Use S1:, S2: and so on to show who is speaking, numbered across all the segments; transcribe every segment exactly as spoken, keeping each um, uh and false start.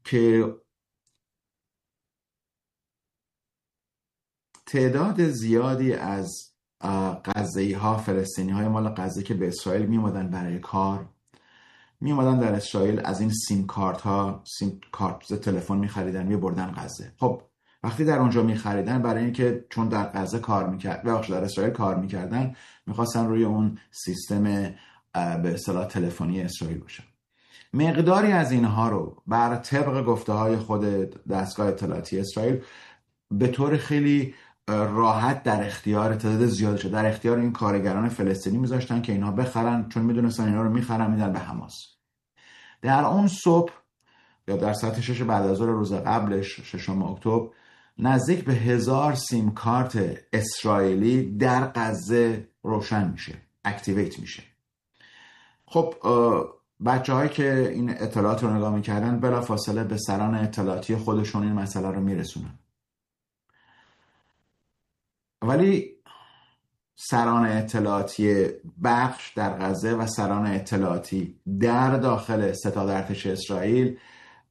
S1: که تعداد زیادی از غزه‌ای ها، فلسطینی های مال غزه که به اسرائیل می اومدن برای کار، می اومدن در اسرائیل از این سیم کارت ها، سیم کارت تلفن می خریدن، می بردن غزه. خب وقتی در اونجا می خریدن، برای اینکه چون در غزه کار میکرد، بخش در اسرائیل کار میکردن، میخواستن روی اون سیستم به اصطلاح تلفنی اسرائیل باشن. مقداری از اینها رو بر طبق گفته های خود دستگاه اطلاعاتی اسرائیل به طور خیلی راحت در اختیار تعداد زیادش در اختیار این کارگران فلسطینی میذاشتن که اینها بخرن، چون میدونستن اینا رو میخرن میدن به حماس. در اون صبح یا در ساعت شش بعد از ظهر روز قبلش، ششم اکتبر، نزدیک به هزار سیم کارت اسرائیلی در غزه روشن میشه، اکتیویت میشه. خب بچه هایی که این اطلاعات رو نگاه میکردن بلا فاصله به سران اطلاعاتی خودشون این مسئله رو میرسونن. ولی سران اطلاعاتی بخش در غزه و سران اطلاعاتی در داخل ستاد ارتش اسرائیل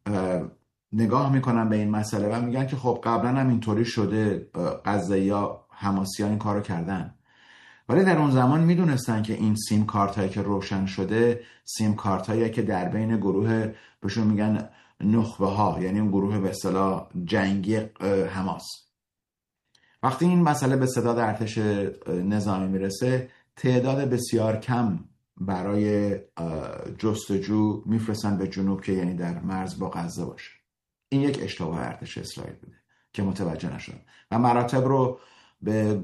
S1: نگاه میکنن به این مسئله و میگن که خب قبلا هم اینطوری شده، غزه یا حماسیان این کارو کردن. ولی در اون زمان میدونستن که این سیم کارت هایی که روشن شده سیم کارت هایی که در بین گروه بهشون میگن نخبه ها، یعنی اون گروه به اصطلاح جنگی حماس. وقتی این مسئله به ستاد ارتش نظامی میرسه، تعداد بسیار کم برای جستجو میفرستن به جنوب که یعنی در مرز با غزه باشه. این یک اشتباه ارتش اسرائیل بوده که متوجه نشدن و مراتب رو به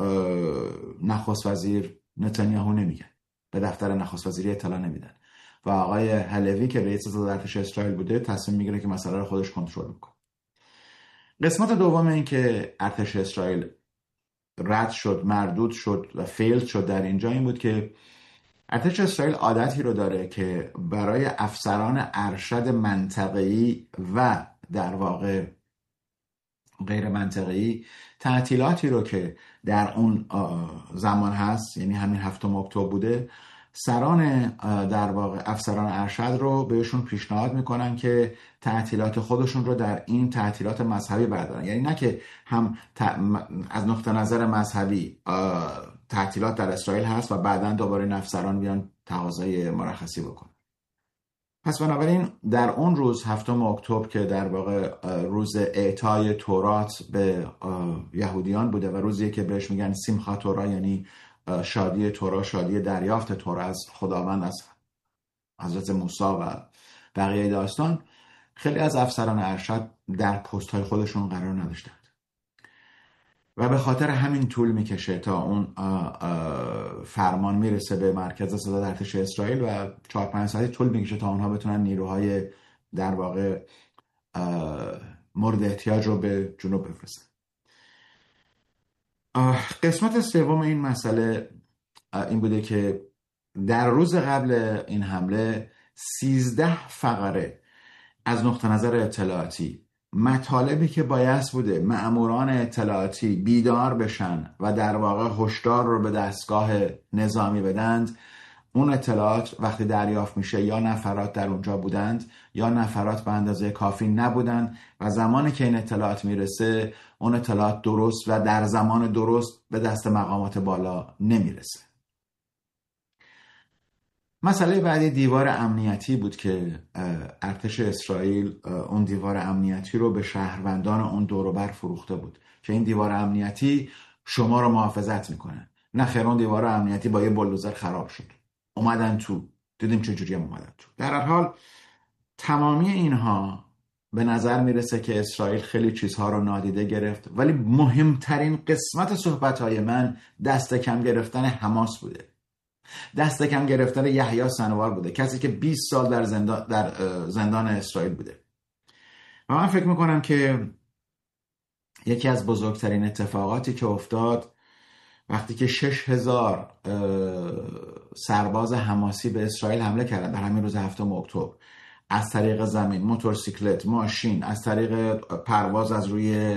S1: نخست وزیر نتانیاهو نمیگن، به دفتر نخست وزیری اطلاع نمیدن و آقای هلوی که رئیس ستاد ارتش اسرائیل بوده تصمیم میگیره که مسئله رو خودش کنترل میکنه. قسمت دوم این که ارتش اسرائیل رد شد، مردود شد و فیل شد در اینجا این بود که ارتش اسرائیل عادتی رو داره که برای افسران ارشد منطقه‌ای و در واقع غیر منطقه‌ای تعطیلاتی رو که در اون زمان هست، یعنی همین هفتم اکتبر بوده، سران در واقع افسران ارشد رو بهشون پیشنهاد میکنن که تعطیلات خودشون رو در این تعطیلات مذهبی بردارن. یعنی نه که هم از نقطه نظر مذهبی تعطیلات در اسرائیل هست و بعداً دوباره افسران بیان تقاضای مرخصی بکنن. پس بنابراین در اون روز هفتم اکتبر که در واقع روز اعطای تورات به یهودیان بوده و روزی که بهش میگن سیمخات تورا، یعنی شادی تورا، شادی دریافت تورا از خداوند، از حضرت موسی و بقیه داستان، خیلی از افسران ارشد در پست های خودشون قرار نداشتند و به خاطر همین طول میکشه تا اون فرمان میرسه به مرکز ستاد ارتش اسرائیل و چهار پنج ساعتی طول میکشه تا اونها بتونن نیروهای در واقع مورد احتیاج رو به جنوب بفرستن. قسمت سوم این مسئله این بوده که در روز قبل این حمله سیزده فقره از نقطه نظر اطلاعاتی مطالبی که بایست بوده مأموران اطلاعاتی بیدار بشن و در واقع هشدار رو به دستگاه نظامی بدند، اون اطلاعات وقتی دریافت میشه یا نفرات در اونجا بودند یا نفرات به اندازه کافی نبودند و زمانی که این اطلاعات میرسه اون اطلاعات درست و در زمان درست به دست مقامات بالا نمیرسه. مسئله بعدی دیوار امنیتی بود که ارتش اسرائیل اون دیوار امنیتی رو به شهروندان اون دور و بر فروخته بود که این دیوار امنیتی شما رو محافظت میکنه. نه خیر، اون دیوار امنیتی با یه بلدوزر خراب شد، اومدن تو، دیدیم چجوری هم اومدن تو. در هر حال تمامی اینها به نظر میرسه که اسرائیل خیلی چیزها رو نادیده گرفت، ولی مهمترین قسمت صحبتهای من دست کم گرفتن حماس بوده، دست کم گرفتن یحیی سنوار بوده، کسی که بیست سال در زندان در زندان اسرائیل بوده. و من فکر میکنم که یکی از بزرگترین اتفاقاتی که افتاد وقتی که شش هزار سرباز حماسی به اسرائیل حمله کردن در همین روز هفتم اکتبر، از طریق زمین، موتورسیکلت، ماشین، از طریق پرواز از روی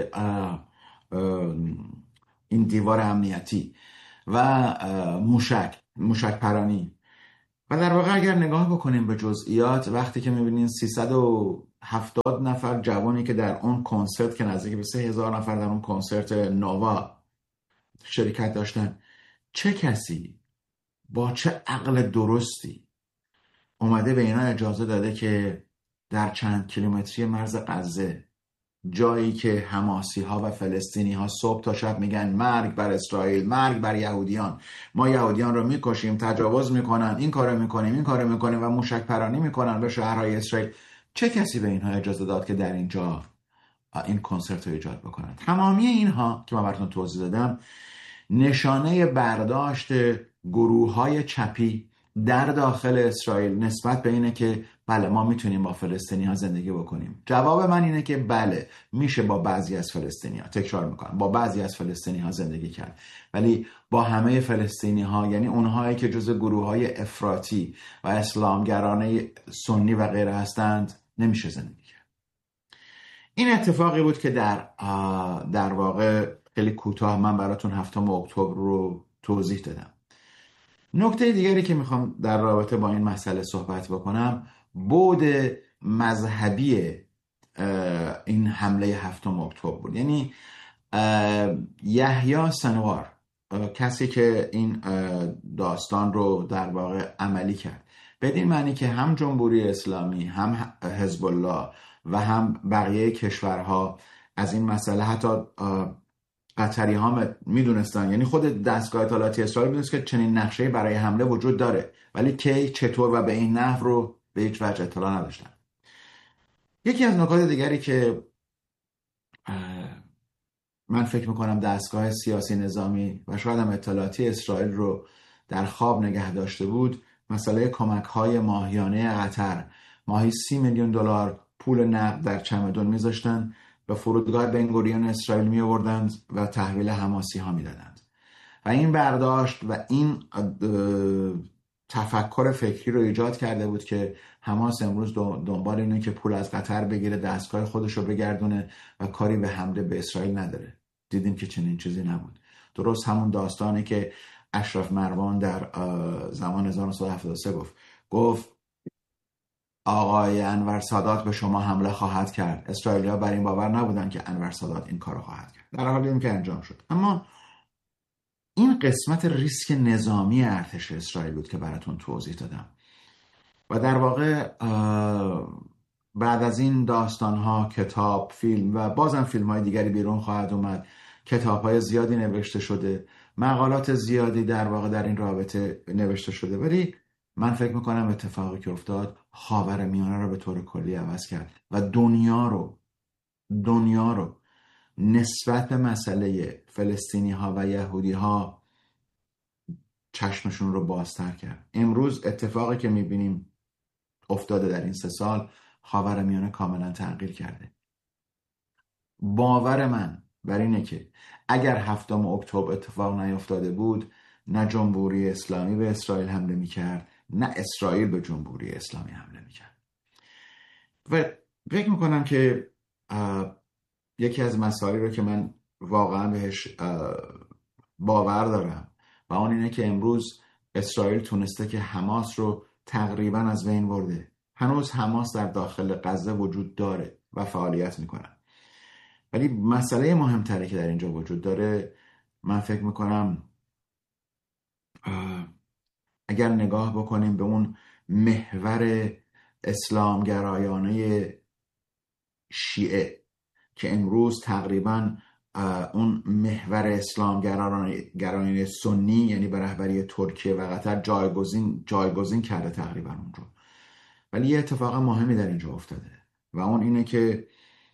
S1: این دیوار امنیتی و موشک موشک پرانی. و در واقع اگر نگاه بکنیم به جزئیات، وقتی که میبینین سیصد و هفتاد نفر جوانی که در اون کنسرت که نزدیک به سه هزار نفر در اون کنسرت نووا شرکت داشتن، چه کسی با چه عقل درستی اومده به اینا اجازه داده که در چند کیلومتری مرز غزه، جایی که حماسی ها و فلسطینی ها صبح تا شب میگن مرگ بر اسرائیل، مرگ بر یهودیان، ما یهودیان رو میکشیم، تجاوز میکنن، این کارو میکنیم، این کارو میکنیم و موشک پرانی میکنن به شهرهای اسرائیل، چه کسی به اینها اجازه داد که در اینجا این کنسرت رو ایجاد بکنن؟ تمامی اینها که من براتون توضیح دادم نشانه برداشت گروه های چپی در داخل اسرائیل نسبت به اینه که بله ما میتونیم با فلسطینی ها زندگی بکنیم. جواب من اینه که بله میشه با بعضی از فلسطینی ها، تکرار میکنم، با بعضی از فلسطینی ها زندگی کرد، ولی با همه فلسطینی ها، یعنی اونهایی که جز گروه های افراطی و اسلامگرانه سنی و غیره هستند نمیشه زندگی کرد. این اتفاقی بود که در در واقع خیلی کوتاه من براتون هفتم اکتبر رو توضیح دادم. نکته دیگری که میخوام در رابطه با این مسئله صحبت بکنم بعد مذهبی این حمله هفتم اکتبر بود. یعنی یحیی سنوار، کسی که این داستان رو در واقع عملی کرد، بدین معنی که هم جمهوری اسلامی، هم حزب الله و هم بقیه کشورها از این مسئله، حتی قطری ها میدونستن، یعنی خود دستگاه اطلاعاتی اسرائیل میدونست که چنین نقشه‌ای برای حمله وجود داره، ولی کی، چطور و به این نحو رو به هیچ وجه اطلاع نداشتن. یکی از نکات دیگری که من فکر میکنم دستگاه سیاسی نظامی و شاید هم اطلاعاتی اسرائیل رو در خواب نگه داشته بود، مسئله کمک های ماهیانه قطر. ماهی سی میلیون دلار پول نقد در چمدون میذاشتن و فرودگاه بنگوریون اسرائیل می آوردند و تحویل حماسی ها میدادند. و این برداشت و این تفکر فکری رو ایجاد کرده بود که حماس امروز دنبال اینه که پول از قطر بگیره، دستگاه خودش رو بگردونه و کاری به حمله به اسرائیل نداره. دیدیم که چنین چیزی نبود. درست همون داستانی که اشرف مروان در زمان هزار و نهصد و هفتاد و سه گفت گفت آقای انور سادات به شما حمله خواهد کرد. اسرائیلی‌ها بر این باور نبودن که انور سادات این کارو خواهد کرد، در حالی این که انجام شد. اما این قسمت ریسک نظامی ارتش اسرائیل بود که براتون توضیح دادم. و در واقع بعد از این داستان‌ها کتاب، فیلم و بازم فیلم‌های دیگری بیرون خواهد اومد. کتاب‌های زیادی نوشته شده، مقالات زیادی در واقع در این رابطه نوشته شده، ولی من فکر میکنم اتفاقی که افتاد خاورمیانه رو به طور کلی عوض کرد و دنیا رو دنیا رو نسبت به مسئله فلسطینی ها و یهودی ها چشمشون رو بازتر کرد. امروز اتفاقی که میبینیم افتاده در این سه سال، خاورمیانه کاملا تغییر کرده. باور من بر اینه که اگر هفتم اکتبر اتفاق نیفتاده بود، نه جمهوری اسلامی به اسرائیل حمله میکرد، نه اسرائیل به جمهوری اسلامی حمله میکرد. و فکر میکنم که یکی از مسائلی رو که من واقعا بهش باور دارم و اون اینه که امروز اسرائیل تونسته که حماس رو تقریبا از بین برده. هنوز حماس در داخل غزه وجود داره و فعالیت میکنه، ولی مسئله مهمتری که در اینجا وجود داره، من فکر میکنم اگر نگاه بکنیم به اون محور اسلامگرایانه شیعه که امروز تقریبا اون محور اسلامگرایانه سنی، یعنی به رهبری ترکیه و قطر جایگزین جایگزین کرده تقریبا اون رو، ولی یه اتفاق مهمی در اینجا افتاده و اون اینه که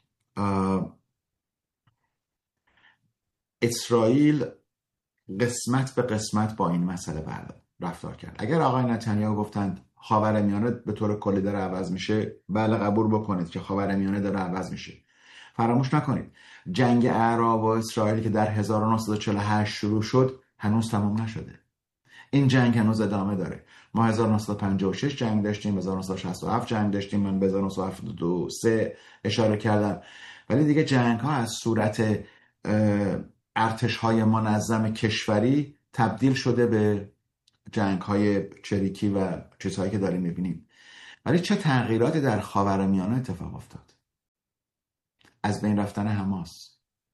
S1: اسرائیل قسمت به قسمت با این مسئله رفتار کرد. اگر آقای نتانیاهو گفتند خاورمیانه به طور کلی داره عوض میشه، بله قبول بکنید که خاورمیانه داره عوض میشه. فراموش نکنید جنگ اعراب و اسرائیل که در هزار و نهصد و چهل و هشت شروع شد هنوز تمام نشده. این جنگ هنوز ادامه داره. ما هزار و نهصد و پنجاه و شش جنگ داشتیم، هزار و نهصد و شصت و هفت جنگ داشتیم، من به هزار و نهصد و هفتاد و سه اشاره کردم، ولی دیگه جنگ ها از صورت ارتش های منظم کشوری تبدیل شده به جنگ های چریکی و چیزهایی که داریم میبینیم. ولی چه تغییراتی در خاورمیانه اتفاق افتاد؟ از بین رفتن حماس،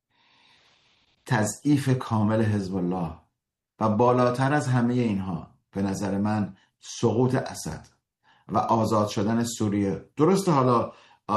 S1: تضعیف کامل حزب الله و بالاتر از همه اینها به نظر من سقوط اسد و آزاد شدن سوریه. درسته حالا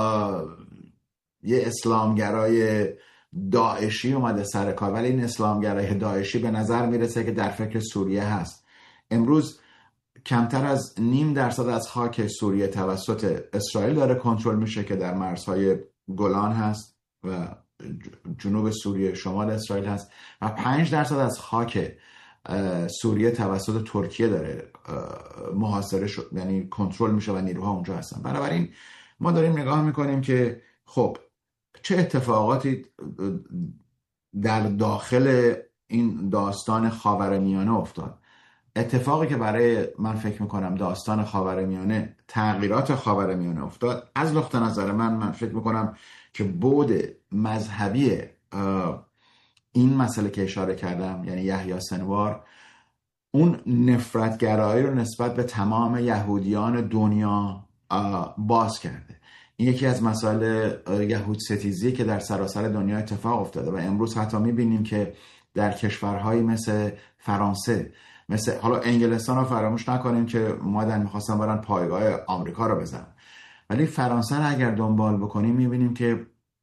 S1: یه اسلامگرای داعشی اومده سر کار، ولی این اسلامگرای داعشی به نظر میرسه که در فکر سوریه هست. امروز کمتر از نیم درصد از خاک سوریه توسط اسرائیل داره کنترل میشه که در مرزهای گولان هست و جنوب سوریه شمال اسرائیل هست، و پنج درصد از خاک سوریه توسط ترکیه داره محاصره شد، یعنی کنترل میشه و نیروها اونجا هستن. بنابراین ما داریم نگاه میکنیم که خب چه اتفاقاتی در داخل این داستان خاورمیانه افتاد. اتفاقی که برای من فکر میکنم داستان خاورمیانه، تغییرات خاورمیانه افتاد، از نقطه نظر من من فکر میکنم که بعد مذهبی این مسئله که اشاره کردم، یعنی یحیی سنوار، اون نفرتگرایی رو نسبت به تمام یهودیان دنیا باز کرده. این یکی از مسائل یهود ستیزی که در سراسر دنیا اتفاق افتاده و امروز حتی میبینیم که در کشورهایی مثل فرانسه، مثل حالا انگلستان رو فراموش نکنیم که اومدن میخواستن برن پایگاه آمریکا رو بزنن، ولی فرانسه رو اگر دنبال بکنیم میبینیم که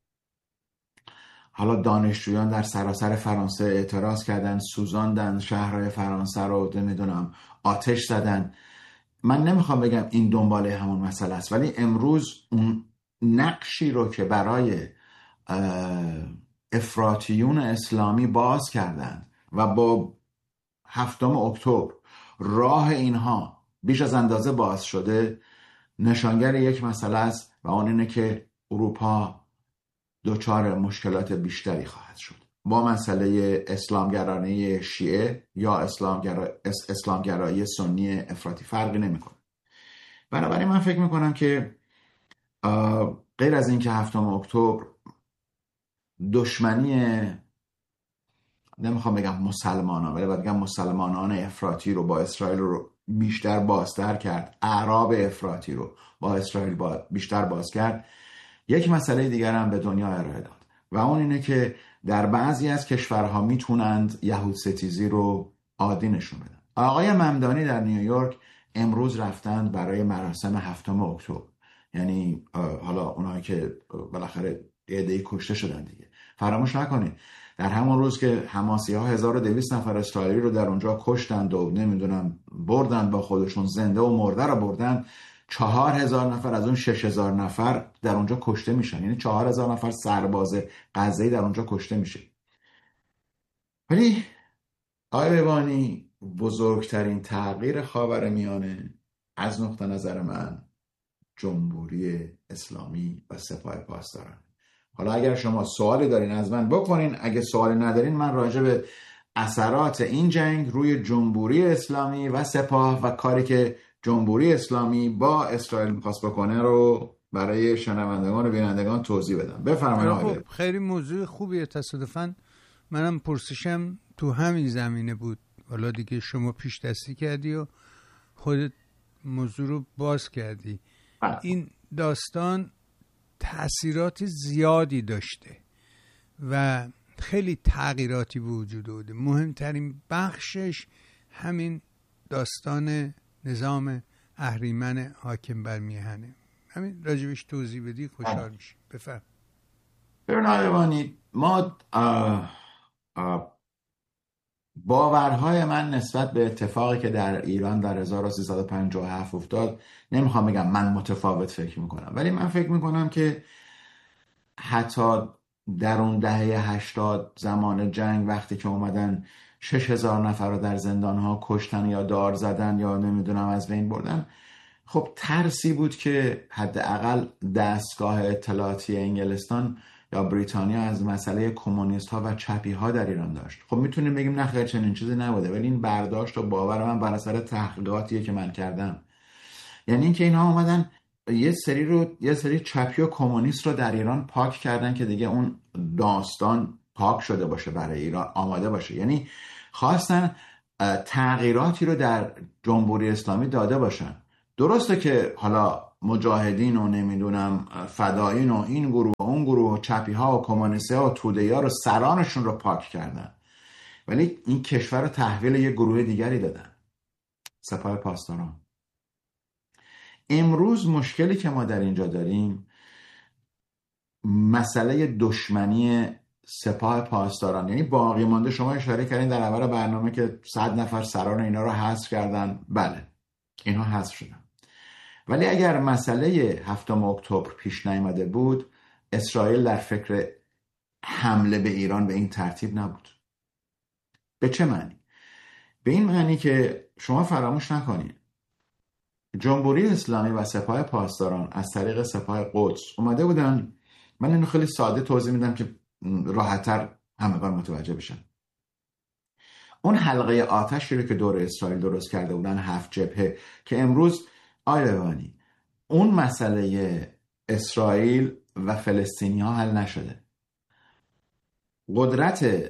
S1: حالا دانشجویان در سراسر فرانسه اعتراض کردن، سوزاندن شهرهای فرانسه رو، نمیدونم آتش زدن. من نمیخوام بگم این دنباله همون مسئله است، ولی امروز اون نقشی رو که برای افراطیون اسلامی باز کردن و با هفتم اکتبر راه اینها بیش از اندازه باز شده، نشانگر یک مسئله است و اون اینه که اروپا دچار مشکلات بیشتری خواهد شد با مسئله اسلامگرایی شیعه یا اسلامگرا... اسلامگرایی سنی افراطی، فرقی نمیکنه. بنابراین من فکر میکنم که غیر از این که هفتم اکتبر دشمنی، نمیخوام بگم مسلمانان، ولی باید بگم مسلمانان افراطی رو با اسرائیل رو بیشتر بازتر کرد، اعراب افراطی رو با اسرائیل با بیشتر باز کرد، یک مسئله دیگر هم به دنیا ارائه داد و اون اینه که در بعضی از کشورها میتونند یهود ستیزی رو عادی نشون بدن. آقای ممدانی در نیویورک امروز رفتند برای مراسم هفتم اکتبر، یعنی حالا اونایی که بالاخره یه عده‌ای کشته شدن دیگه. فراموش نکنید در همون روز که حماسی‌ها هزار و دویست نفر اسرائیلی رو در اونجا کشتند و نمیدونم بردن با خودشون، زنده و مرده رو بردن، چهار هزار نفر از اون شش هزار نفر در اونجا کشته میشن، یعنی چهار هزار نفر سرباز غزه‌ای در اونجا کشته میشه. ولی آقای ببانی، بزرگترین تغییر خاورمیانه از نقطه نظر من جمهوری اسلامی و سپاه پاسداران. حالا اگر شما سوالی دارین از من بکنین، اگه سوالی ندارین من راجع به اثرات این جنگ روی جمهوری اسلامی و سپاه و کاری که جمهوری اسلامی با اسرائیل می‌خواست بکنه رو برای شنوندگان و بینندگان توضیح بدم. بفرمایید.
S2: خب خیلی موضوع خوبیه. تصادفاً منم پرسشم تو همین زمینه بود، حالا دیگه شما پیش دستی کردی و خودت موضوع رو باز کردی.
S1: بله.
S2: این داستان تأثیرات زیادی داشته و خیلی تغییراتی به وجود آورده. مهمترین بخشش همین داستان نظام اهریمن حاکم بر میهنه. همین راجبش توضیح بدی خوشحال میشیم. بفرم.
S1: ببینید ما آه آه باورهای من نسبت به اتفاقی که در ایران در هزار و سیصد و پنجاه و هفت افتاد، نمیخوام بگم من متفاوت فکر میکنم، ولی من فکر میکنم که حتی در اون دهه هشتاد زمان جنگ، وقتی که اومدن شش هزار نفر رو در زندانها کشتن یا دار زدن یا نمیدونم از بین بردن، خب ترسی بود که حداقل دستگاه اطلاعاتی انگلستان یا بریتانیا از مسئله کمونیست ها و چپی ها در ایران داشت. خب میتونیم بگیم نه خیر چنین چیزی نبوده، ولی این برداشت و باور من بر اثر تحقیقاتیه که من کردم. یعنی اینکه اینها اومدن یه سری رو یه سری چپی و کمونیست رو در ایران پاک کردن که دیگه اون داستان پاک شده باشه، برای ایران آماده باشه. یعنی خواستن تغییراتی رو در جمهوری اسلامی داده باشن. درسته که حالا مجاهدین و نمیدونم فدایین و این گروه و اون گروه و چپی ها و کمونیستی ها و توده ها رو سرانشون رو پاک کردن، ولی این کشور رو تحویل یه گروه دیگری دادن، سپاه پاسداران. امروز مشکلی که ما در اینجا داریم مسئله دشمنی سپاه پاسداران، یعنی باقی مانده. شما اشاره کردین در اول برنامه که صد نفر سران اینا رو حذف کردن. بله، اینها حذف شدن، ولی اگر مسئله هفتم اکتبر پیش نیامده بود، اسرائیل در فکر حمله به ایران به این ترتیب نبود. به چه معنی؟ به این معنی که شما فراموش نکنید جمهوری اسلامی و سپاه پاسداران از طریق سپاه قدس اومده بودن. من اینو خیلی ساده توضیح میدم که راحت‌تر همگان متوجه بشن. اون حلقه آتشی رو که دور اسرائیل درست کرده بودن، هفت جبهه، که امروز آیلوانی اون مسئله اسرائیل و فلسطینی ها حل نشده. قدرت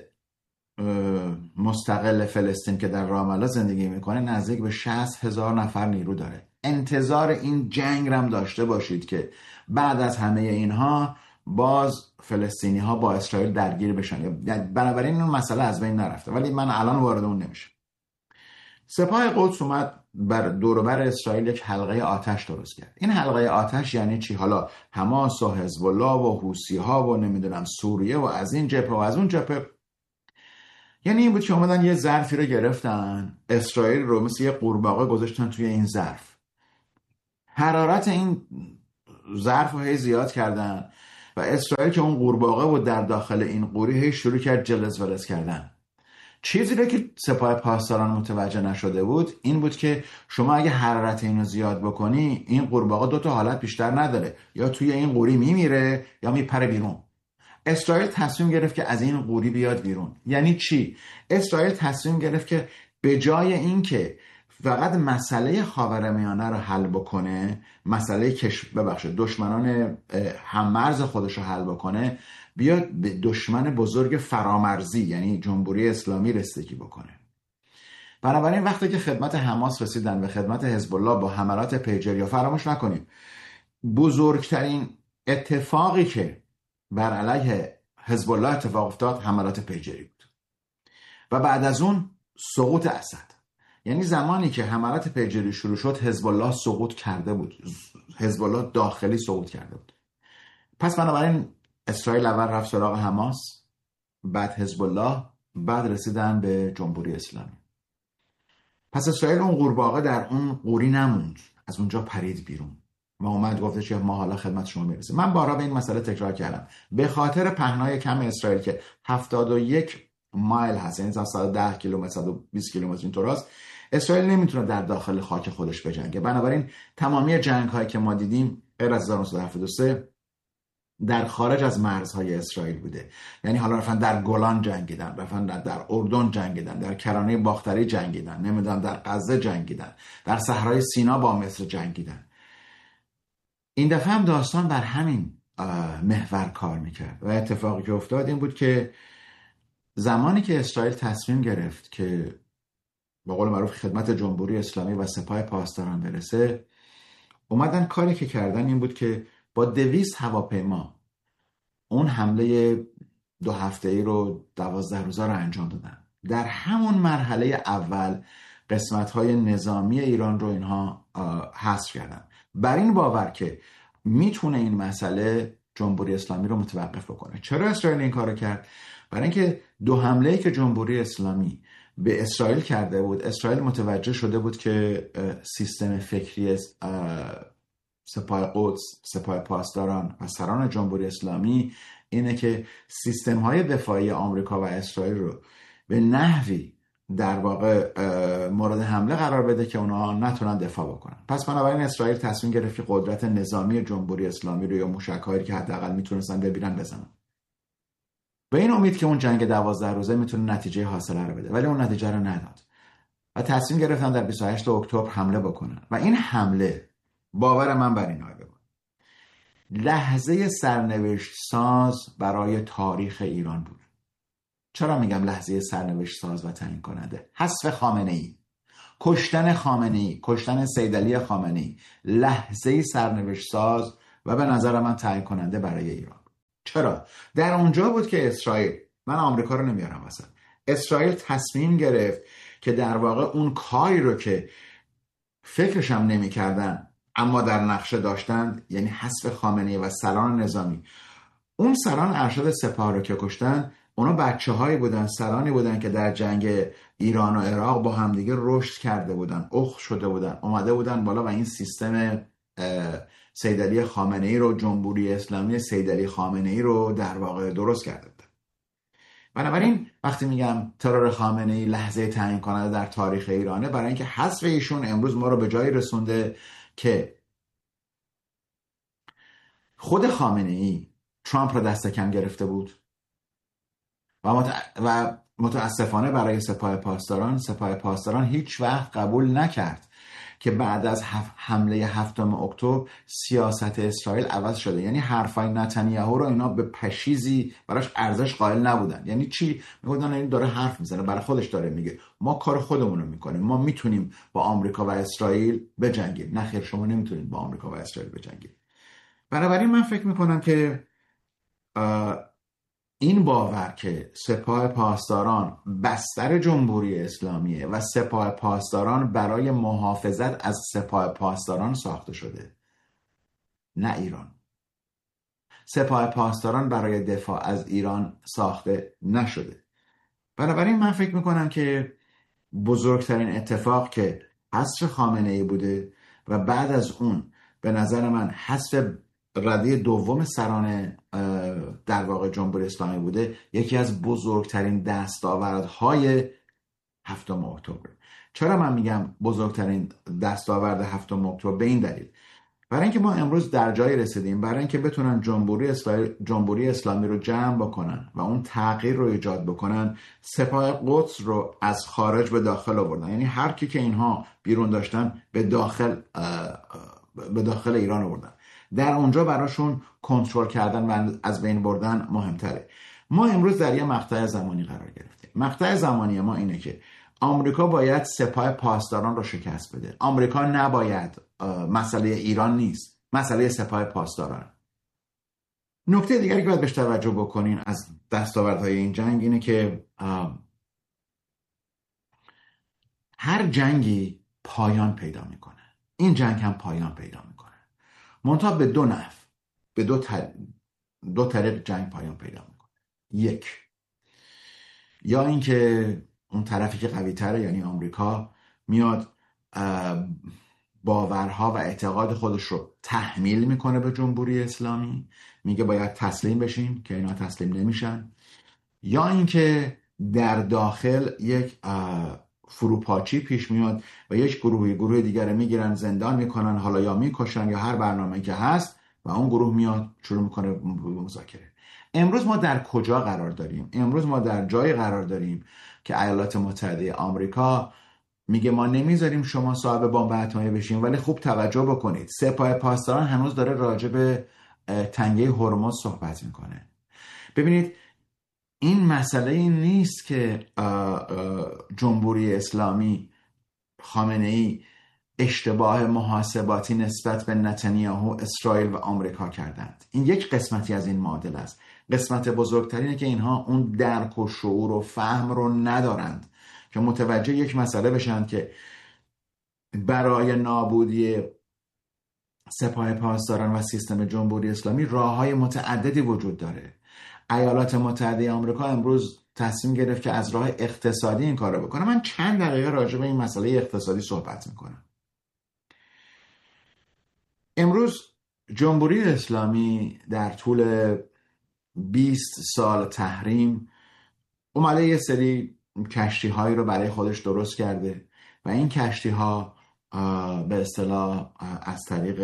S1: مستقل فلسطین که در رام الله زندگی میکنه نزدیک به شصت هزار نفر نیرو داره. انتظار این جنگ رم داشته باشید که بعد از همه اینها باز فلسطینی ها با اسرائیل درگیر بشن. بنابراین اون مسئله از بین نرفته، ولی من الان وارد اون نمیشه. سپاه قدس اومد بر دور و بر اسرائیل یک حلقه آتش درست کرد. این حلقه آتش یعنی چی؟ حالا حماس و حزب الله و حوثی ها و نمیدونم سوریه و از این جبهه و از اون جبهه، یعنی این بود که اومدن یه ظرفی رو گرفتن، اسرائیل رو مثل یه قورباغه گذاشتن توی این ظرف، حرارت این ظرف رو هی زیاد کردن و اسرائیل که اون قورباغه بود در داخل این قوری هی شروع کرد جلز ولز کردن. چیزی رو که سپاه پاسداران متوجه نشده بود این بود که شما اگه حرارت اینو زیاد بکنی، این قورباغه دو تا حالت بیشتر نداره، یا توی این قوری میمیره یا میپره بیرون. اسرائیل تصمیم گرفت که از این قوری بیاد بیرون. یعنی چی؟ اسرائیل تصمیم گرفت که به جای اینکه فقط مسئله خاورمیانه رو حل بکنه، مسئله کش ببخشید دشمنان هممرز خودش رو حل بکنه، بیاد به دشمن بزرگ فرامرزی یعنی جمهوری اسلامی رسیدگی بکنه. بنابراین وقتی که خدمت حماس رسیدن و خدمت حزب الله با حملات پیجری، فراموش نکنیم بزرگترین اتفاقی که بر علیه حزب الله اتفاق افتاد حملات پیجری بود و بعد از اون سقوط اسد. یعنی زمانی که حملات پیجری شروع شد حزب الله سقوط کرده بود، حزب الله داخلی سقوط کرده بود. پس بنابراین اسرائیل اول رفت سراغ حماس، بعد حزب الله، بعد رسیدن به جمهوری اسلامی. پس اسرائیل اون قورباغه در اون قوری نموند، از اونجا پرید بیرون و اومد گفتش که ما حالا خدمت شما میرسیم. من بارها به این مسئله تکرار کردم، به خاطر پهنای کم اسرائیل که هفتاد و یک مایل هست، یعنی صد و ده کیلومتر صد و بیست کیلومتر اینطور است، اسرائیل نمیتونه در داخل خاک خودش بجنگه. بنابراین تمامی جنگ هایی که ما دیدیم غیر از هزار و نهصد و هفتاد و سه در خارج از مرزهای اسرائیل بوده. یعنی حالا رفتن در گولان جنگیدن، رفتن در, در اردن جنگیدن، در کرانه باختری جنگیدن، نمیدونم در غزه جنگیدن، در صحرای سینا با مصر جنگیدن. این دفعه هم داستان بر همین محور کار میکرد و اتفاقی که افتاد این بود که زمانی که اسرائیل تصمیم گرفت که به قول معروف خدمت جمهوری اسلامی و سپاه پاسداران برسه، اومدن کاری که کردن این بود که با دویست هواپیما اون حمله دو هفته ای رو دوازده روزه رو انجام دادن. در همون مرحله اول قسمت های نظامی ایران رو اینها حذف کردن، بر این باور که میتونه این مسئله جمهوری اسلامی رو متوقف بکنه. چرا اسرائیل این کارو کرد؟ برای اینکه دو حمله‌ای که جمهوری اسلامی به اسرائیل کرده بود، اسرائیل متوجه شده بود که سیستم فکری سپاه قدس، سپاه پاسداران و سران جمهوری اسلامی اینه که سیستم های دفاعی آمریکا و اسرائیل رو به نحوی در واقع مورد حمله قرار بده که اونا نتونن دفاع بکنن. پس بنابراین اسرائیل تصمیم گرفت که قدرت نظامی جمهوری اسلامی رو یا موشک‌هایی که حداقل میتونستن ببینن بزنن، به این امید که اون جنگ دوازده روزه میتونه نتیجه حاصله رو بده، ولی اون نتیجه رو نداد و تصمیم گرفتن در بیست و هشتم اکتبر حمله بکنن. و این حمله باور من بر این آیه بود لحظه سرنوشت ساز برای تاریخ ایران بود. چرا میگم لحظه سرنوشت ساز و تعیین کننده؟ حذف خامنه‌ای. کشتن خامنه‌ای، کشتن سیدعلی خامنه‌ای لحظه‌ای سرنوشت ساز و به نظر من تعیین کننده برای ایران. چرا؟ در اونجا بود که اسرائیل، من آمریکا رو نمیارم مثلا، اسرائیل تصمیم گرفت که در واقع اون کاری رو که فکرش هم نمی کردن اما در نقشه داشتند، یعنی حذف خامنه‌ای و سران نظامی، اون سران ارشد سپاه رو که کشتن، اونا بچه هایی بودن، سرانی بودن که در جنگ ایران و عراق با همدیگه رشد کرده بودن، اخ شده بودن، اومده بودن بالا و این سیستم سیدعلی خامنه‌ای رو، جمهوری اسلامی سیدعلی خامنه‌ای رو در واقع درست کرده بودن. بنابراین وقتی میگم ترور خامنه‌ای لحظه تعیین کننده در تاریخ ایرانه، برای اینکه حذف ایشون امروز ما رو به جایی رسونده که خود خامنه‌ای ترامپ رو دست کم گرفته بود و, مت... و متاسفانه برای سپاه پاسداران، سپاه پاسداران هیچ وقت قبول نکرد که بعد از هف... حمله هفتم اکتبر سیاست اسرائیل عوض شده. یعنی حرفای نتانیاهو رو اینا به پشیزی براش ارزش قائل نبودن. یعنی چی؟ میگفتن این داره حرف میزنه، برای خودش داره میگه، ما کار خودمون رو میکنیم، ما میتونیم با آمریکا و اسرائیل بجنگیم. نه خیر، شما نمیتونید با آمریکا و اسرائیل بجنگید. بنابراین من فکر میکنم که این باور که سپاه پاسداران بستر جمهوری اسلامیه و سپاه پاسداران برای محافظت از سپاه پاسداران ساخته شده، نه ایران. سپاه پاسداران برای دفاع از ایران ساخته نشده. بنابراین من فکر میکنم که بزرگترین اتفاق که حذف خامنه‌ای بوده و بعد از اون به نظر من حذف رده دوم سران در واقع جمهوری اسلامی بوده، یکی از بزرگترین دستاوردهای هفتم اکتبر. چرا من میگم بزرگترین دستاورد هفتم اکتبر؟ به این دلیل، برای اینکه ما امروز در جایی رسیدیم برای اینکه بتونن جمهوری اسلامی جمهوری اسلامی رو جمع بکنن و اون تغییر رو ایجاد بکنن، سپاه قدس رو از خارج به داخل آوردن. یعنی هر کی که اینها بیرون داشتن به داخل به داخل ایران آوردن. در اونجا براشون کنترل کردن و از بین بردن مهمتره. ما امروز در یه مقطع زمانی قرار گرفتیم. مقطع زمانی ما اینه که آمریکا باید سپاه پاسداران رو شکست بده. آمریکا نباید، مسئله ایران نیست، مسئله سپاه پاسداران. نکته دیگری که باید بهش توجه بکنین از دستاوردهای این جنگ اینه که هر جنگی پایان پیدا میکنه. این جنگ هم پایان پیدا میکنه، منتها به دو نحو، به دو, تر... دو طریق جنگ پایان پیدا میکنه. یک، یا اینکه اون طرفی که قوی تره، یعنی آمریکا، میاد باورها و اعتقاد خودش رو تحمیل میکنه به جمهوری اسلامی، میگه باید تسلیم بشین که اینا تسلیم نمیشن. یا اینکه در داخل یک فروپاشی پیش میاد و یک گروهی گروه دیگر میگیرن، زندان میکنن، حالا یا میکشن یا هر برنامه‌ای که هست، و اون گروه میاد شروع میکنه مذاکره. امروز ما در کجا قرار داریم؟ امروز ما در جایی قرار داریم که ایالات متحده آمریکا میگه ما نمیذاریم شما صاحب بمب اتمی بشین، ولی خوب توجه بکنید، سپاه پاسداران هنوز داره راجع به تنگه هرمز صحبت میکنه. ببینید، این مسئله این نیست که جمهوری اسلامی، خامنه‌ای اشتباه محاسباتی نسبت به نتانیاهو، اسرائیل و آمریکا کردند. این یک قسمتی از این معادله است. قسمت بزرگترینه که اینها اون درک و شعور و فهم رو ندارند که متوجه یک مسئله بشن که برای نابودی سپاه پاسداران و سیستم جمهوری اسلامی راه‌های متعددی وجود داره. ایالات متحده آمریکا امروز تصمیم گرفت که از راه اقتصادی این کارو بکنه. من چند دقیقه راجع به این مسئله اقتصادی صحبت میکنم. امروز جمهوری اسلامی در طول بیست سال تحریم اومده یه سری کشتی هایی رو برای خودش درست کرده و این کشتی ها به اصطلاح از طریق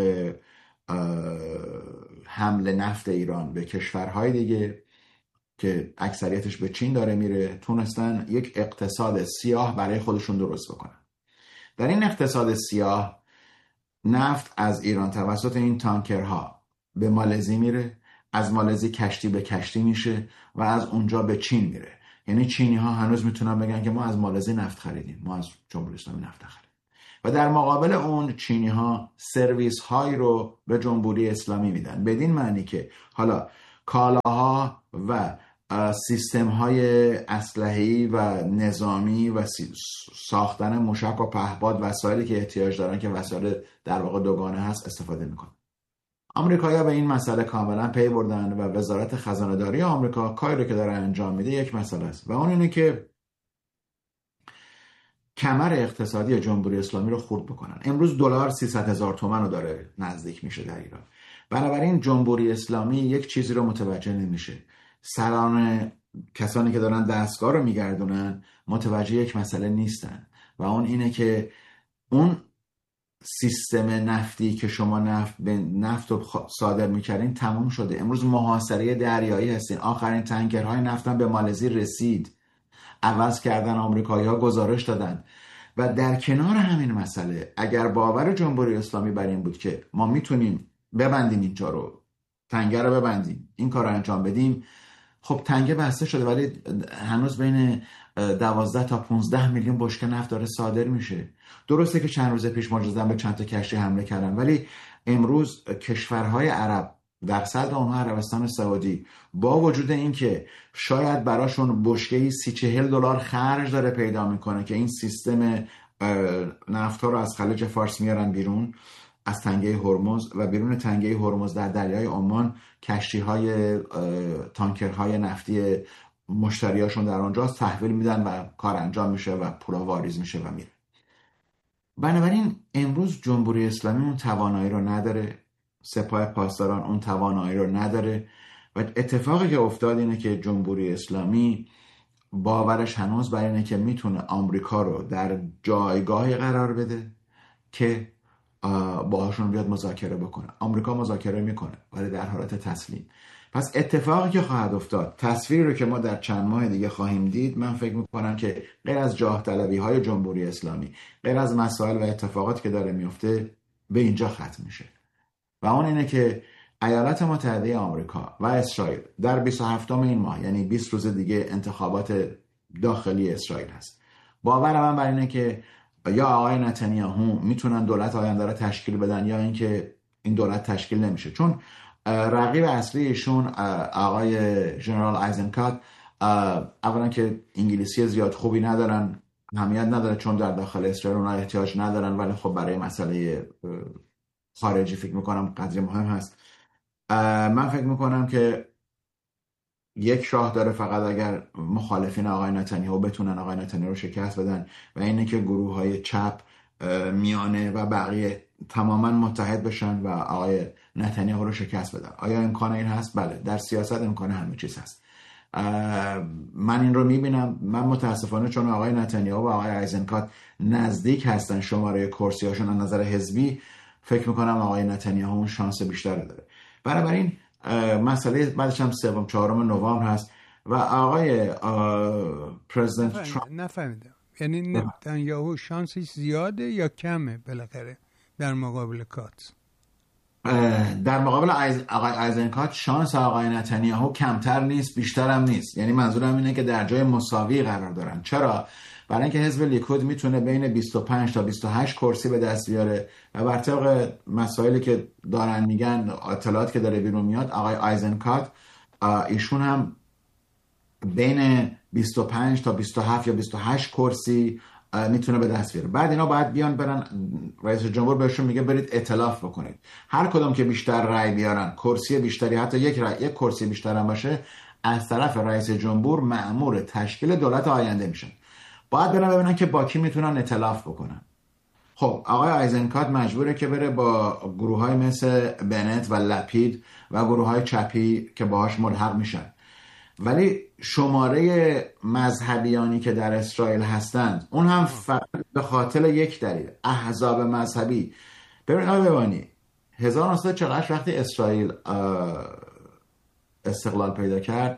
S1: حمل نفت ایران به کشورهای دیگه که اکثریتش به چین داره میره، تونستن یک اقتصاد سیاه برای خودشون درست بکنن. در این اقتصاد سیاه نفت از ایران توسط این تانکرها به مالزی میره، از مالزی کشتی به کشتی میشه و از اونجا به چین میره. یعنی چینی ها هنوز میتونن بگن که ما از مالزی نفت خریدیم، ما از جمهوری اسلامی نفت خریدیم. و در مقابل اون چینی ها سرویس هایی رو به جمهوری اسلامی میدن، بدین معنی که حالا کالاها و سیستم های اسلحه‌ای و نظامی و ساختن موشک و پهپاد وسایلی که احتیاج دارن که وسایل در واقع دوگانه هست استفاده میکنن. آمریکایی‌ها به این مسئله کاملا پی بردن و وزارت خزانه‌داری آمریکا کاری رو که داره انجام میده یک مسئله است و اون اینه که کمر اقتصادی جمهوری اسلامی رو خرد بکنن. امروز دلار سیصد هزار تومان رو داره نزدیک میشه در ایران. بنابراین جمهوری اسلامی یک چیزی رو متوجه نمیشه. سران کسانی که دارن دستگاه رو میگردونن متوجه یک مسئله نیستن و اون اینه که اون سیستم نفتی که شما نفت به نفت رو صادر میکردین تموم شده. امروز محاصره دریایی هستین. آخرین تانکرهای نفت هم به مالزی رسید. عوض کردن آمریکایی‌ها گزارش دادن. و در کنار همین مسئله اگر باور جمهوری اسلامی بر این بود که ما میتونیم ببندیم اینجا رو، تنگه رو ببندیم، این کار رو انجام بدیم، خب تنگه بسته شده ولی هنوز بین دوازده تا پانزده میلیون بشکه نفت داره صادر میشه. درسته که چند روز پیش مجددا به چند تا کشتی حمله کردن ولی امروز کشورهای عرب در صدر اونها عربستان سعودی با وجود اینکه شاید براشون بشکه‌ای سی چهل دلار خرج داره پیدا میکنه که این سیستم نفت ها رو از خلیج فارس میارن بیرون از تنگه هرمز و بیرون تنگه هرمز در دریای عمان کشتی های تانکرهای نفتی مشتریاشون در آنجا تحویل میدن و کار انجام میشه و پولا واریز میشه و میره. بنابراین امروز جمهوری اسلامی اون توانایی رو نداره، سپاه پاسداران اون توانایی رو نداره و اتفاقی که افتاد اینه که جمهوری اسلامی باورش هنوز بر اینه که میتونه آمریکا رو در جایگاهی قرار بده که باهاشون بیاد مذاکره بکنه. آمریکا مذاکره میکنه ولی در حالت تسلیم. پس اتفاقی که خواهد افتاد، تصویری رو که ما در چند ماه دیگه خواهیم دید، من فکر میکنم که غیر از جاه طلبی های جمهوری اسلامی، غیر از مسائل و اتفاقاتی که داره میفته، به اینجا ختم میشه و اون اینه که ایالات متحده آمریکا و اسرائیل در بیست و هفتم این ماه، یعنی بیست روز دیگه، انتخابات داخلی اسرائیل هست. باور من بر اینه که یا آقای نتانیاهو میتونن دولت آینده رو تشکیل بدن یا اینکه این دولت تشکیل نمیشه، چون رقیب اصلی ایشون آقای ژنرال آیزنکات اولا که انگلیسی زیاد خوبی ندارن، اهمیت نداره چون در داخل اسرائیل اونها احتیاج ندارن، ولی خب برای مسئله خارجی فکر میکنم قدر مهم هست. من فکر میکنم که یک راه داره فقط اگر مخالفین آقای نتانیاهو بتونن آقای نتانیاهو رو شکست بدن و اینه که گروه های چپ میانه و بقیه تماما متحد بشن و آقای نتانیاهو رو شکست بدن. آیا امکان این هست؟ بله، در سیاست امکان همه چیز هست. من این رو میبینم. من متاسفانه چون آقای نتانیاهو و آقای آیزنکات نزدیک هستن شماره کرسی هاشون از نظر حزبی، فکر میکنم آقای نتانیاهو اون شانس بیشتری داره. بنابراین مسئله بعدش هم سوم چهارم نوامبر هست و آقای پرزیدنت ترامپ.
S2: نفهمیدم یعنی نتانیاهو شانسش زیاده یا کمه بالاخره در مقابل کات؟
S1: در مقابل آقای آیزنکات شانس آقای نتانیاهو کمتر نیست بیشتر هم نیست. یعنی منظورم اینه که در جای مساوی قرار دارن. چرا؟ برای اینکه حزب لیکود میتونه بین بیست و پنج تا بیست و هشت کرسی به دست بیاره و بر طبق مسائلی که دارن میگن، اطلاعات که داره بیرون میاد، آقای آیزنکات ایشون هم بین بیست و پنج تا بیست و هفت یا بیست و هشت کرسی میتونه به دست بیاره. بعد اینا باید بیان برن، رئیس جمهور بهشون میگه برید ائتلاف بکنید، هر کدوم که بیشتر رأی بیارن، کرسی بیشتری، حتی یک رأی یک کرسی بیشتر هم باشه، از طرف رئیس جمهور مأمور تشکیل دولت آینده میشن. باید برن ببینن که با کی میتونن ائتلاف بکنن. خب آقای آیزنکات مجبوره که بره با گروه‌های مثل بنت و لپید و گروه‌های چپی که باهاش ملحق میشن، ولی شماره مذهبیانی که در اسرائیل هستند اون هم فقط به خاطر یک دلیل، احزاب مذهبی. ببین آقای ببانی، هزار و نهصد و چهل و هشت وقتی اسرائیل استقلال پیدا کرد،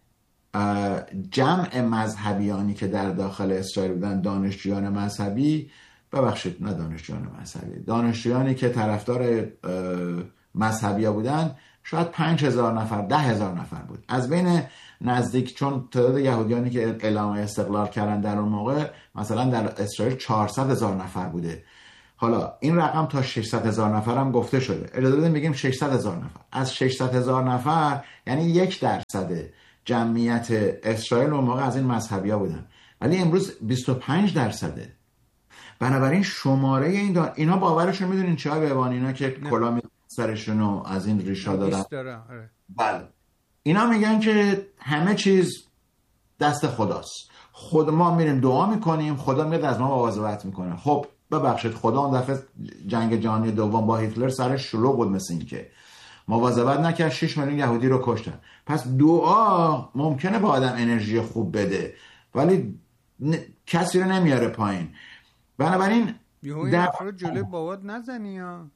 S1: جمع مذهبیانی که در داخل اسرائیل بودن، دانشجویان مذهبی، ببخشید نه دانشجویان مذهبی، دانشجویانی که طرفدار مذهبی ها بودن، شاید پنج هزار نفر، ده هزار نفر بود. از بین نزدیک، چون تعداد یهودیانی که اعلام استقلال کردن در اون موقع مثلا در اسرائیل چهارصد هزار نفر بوده. حالا این رقم تا ششصد هزار نفر هم گفته شده. اجازه بدیم بگیم ششصد هزار نفر. از ششصد هزار نفر یعنی یک درصد جمعیت اسرائیل اون موقع از این مذهبی ها بودن، ولی امروز بیست و پنج درصده. بنابراین شماره این دار... اینا باورشون میدونین چه های بهبان، اینا که کلا می سرشون رو از این ریشا دادن. بله، اینا میگن که همه چیز دست خداست، خود ما میریم دعا میکنیم، خدا میاد از ما مواظبت میکنه. خب ببخشید، خدا اون دفعه جنگ جهانی دوم با هیتلر سرش شلوغ بود، مثل این که مواظبت نکرد، شش میلیون یهودی رو کشتن. پس دعا ممکنه به آدم انرژی خوب بده، ولی ن... کسی رو نمیاره پایین. بنابراین
S2: یهو این حرف رو جلوی بابات نزنی ها.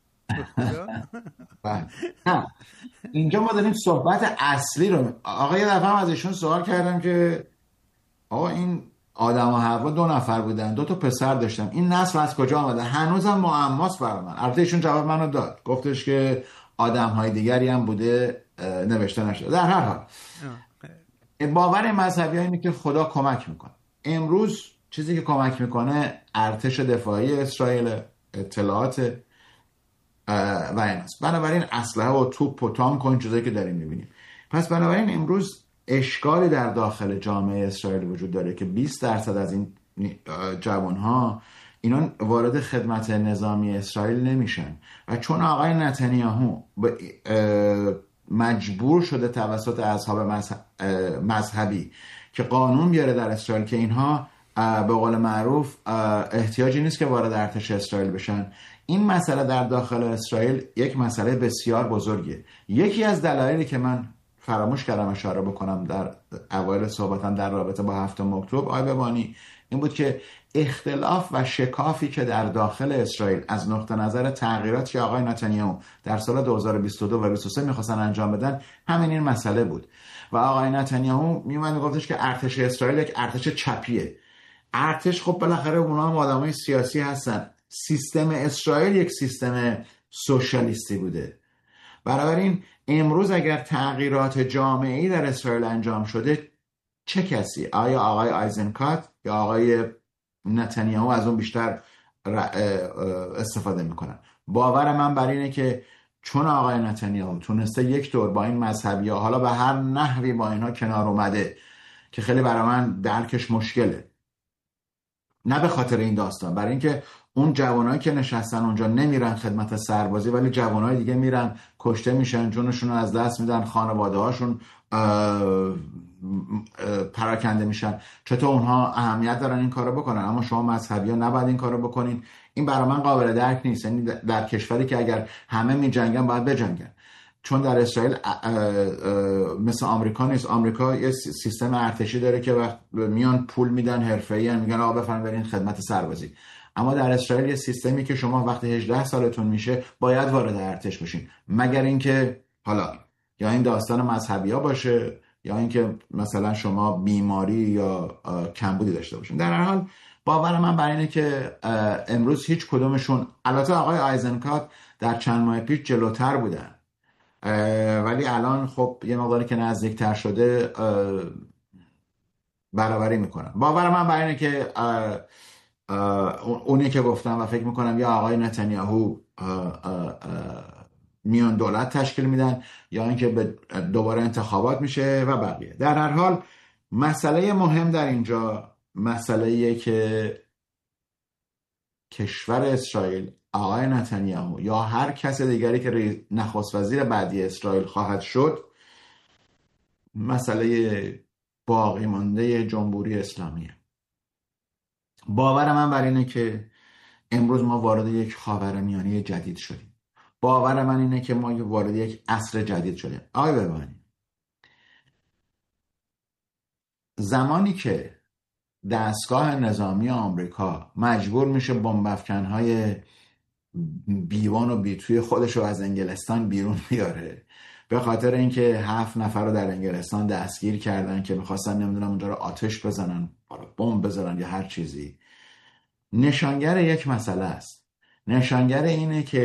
S1: اینجا ما داریم صحبت اصلی رو. آقا یه دفعه هم از ایشون سوال کردم که آقا این آدم و حوا دو نفر بودن، دو تا پسر داشتم، این نسل از کجا آمده؟ هنوزم معماست برای من. البته ایشون جواب منو داد، گفتش که آدم های دیگری هم بوده، نوشته نشده. در هر حال باور مذهبی ها اینه که خدا کمک میکنه. امروز چیزی که کمک میکنه ارتش دفاعی اسرائیل، اطلاعات و این است. بنابراین اسلحه و توپ و تانک و این چیزایی که داریم میبینیم. پس بنابراین امروز اشکالی در داخل جامعه اسرائیل وجود داره که بیست درصد از این جوانها اینا وارد خدمت نظامی اسرائیل نمیشن، و چون آقای نتانیاهو مجبور شده توسط اصحاب مذهبی که قانون بیاره در اسرائیل که اینها به قول معروف احتیاجی نیست که وارد ارتش اسرائیل بشن. این مسئله در داخل اسرائیل یک مسئله بسیار بزرگه. یکی از دلایلی که من فراموش کردم اشاره بکنم در اوایل صحبتم در رابطه با هفتم اکتبر آقای ببانی این بود که اختلاف و شکافی که در داخل اسرائیل از نقطه نظر تغییراتی که آقای نتانیاهو در سال دو هزار و بیست و دو و بیست و سه میخواستن انجام بدن، همین این مسئله بود. و آقای نتانیاهو میومد میگفتش که ارتش اسرائیل یک ارتش چپیه. ارتش خب بالاخره اونا هم آدمای سیاسی هستن. سیستم اسرائیل یک سیستم سوشالیستی بوده. بنابراین امروز اگر تغییرات جامعی در اسرائیل انجام شده، چه کسی، آیا آقای آیزنکات یا آقای نتانیاهو از اون بیشتر استفاده میکنن؟ باور من بر اینه که چون آقای نتانیاهو تونسته یک دور با این مذهبی ها حالا به هر نحوی با اینها کنار اومده که خیلی برای من درکش مشکله، نه به خاطر این داستان، برای اینکه اون جوانایی که نشستن اونجا نمیرن خدمت سربازی، ولی جوانای دیگه میرن کشته میشن، جونشون رو از دست میدن، خانواده هاشون پراکنده میشن. چطور اونها اهمیت دارن این کارو بکنن، اما شما مذهبی ها نباید این کارو بکنین؟ این برای من قابل درک نیست. یعنی در کشوری که اگر همه میجنگن باید بجنگن. چون در اسرائیل مثل آمریکا نیست. آمریکا یه سیستم ارتشی داره که وقت میان پول میدن، حرفه‌ای ان، میگن آقا بفرمایید برین خدمت سربازی. اما در اسرائیل یه سیستمی که شما وقتی هجده سالتون میشه باید وارد ارتش بشین، مگر اینکه حالا یا این داستان مذهبی ها باشه یا اینکه مثلا شما بیماری یا کمبودی داشته باشین. در هر حال باور من بر اینه که امروز هیچ کدومشون، البته آقای آیزنکات در چند ماه پیش جلوتر بودن، ولی الان خب یه مقداری که نزدیکتر شده برابری میکنن. باور من بر اینه که اونی که گفتم و فکر میکنم یا آقای نتانیاهو میان دولت تشکیل میدن یا اینکه به دوباره انتخابات میشه و بقیه. در هر حال مسئله مهم در اینجا مسئله‌ایه که کشور اسرائیل، آقای نتانیاهو یا هر کس دیگری که نخست وزیر بعدی اسرائیل خواهد شد، مسئله باقی مانده جمهوری اسلامیه. باور من بر اینه که امروز ما وارد یک خاورمیانه جدید شدیم. باور من اینه که ما وارد یک عصر جدید شدیم. آقای ببانی، زمانی که دستگاه نظامی آمریکا مجبور میشه بمب افکنهای بیوان و بیتوی خودش رو از انگلستان بیرون بیاره به خاطر اینکه هفت نفر رو در انگلستان دستگیر کردن که میخواستن نمیدونم اونجا رو آتش بزنن، بمب بزنن یا هر چیزی، نشانگر یک مسئله است. نشانگر اینه که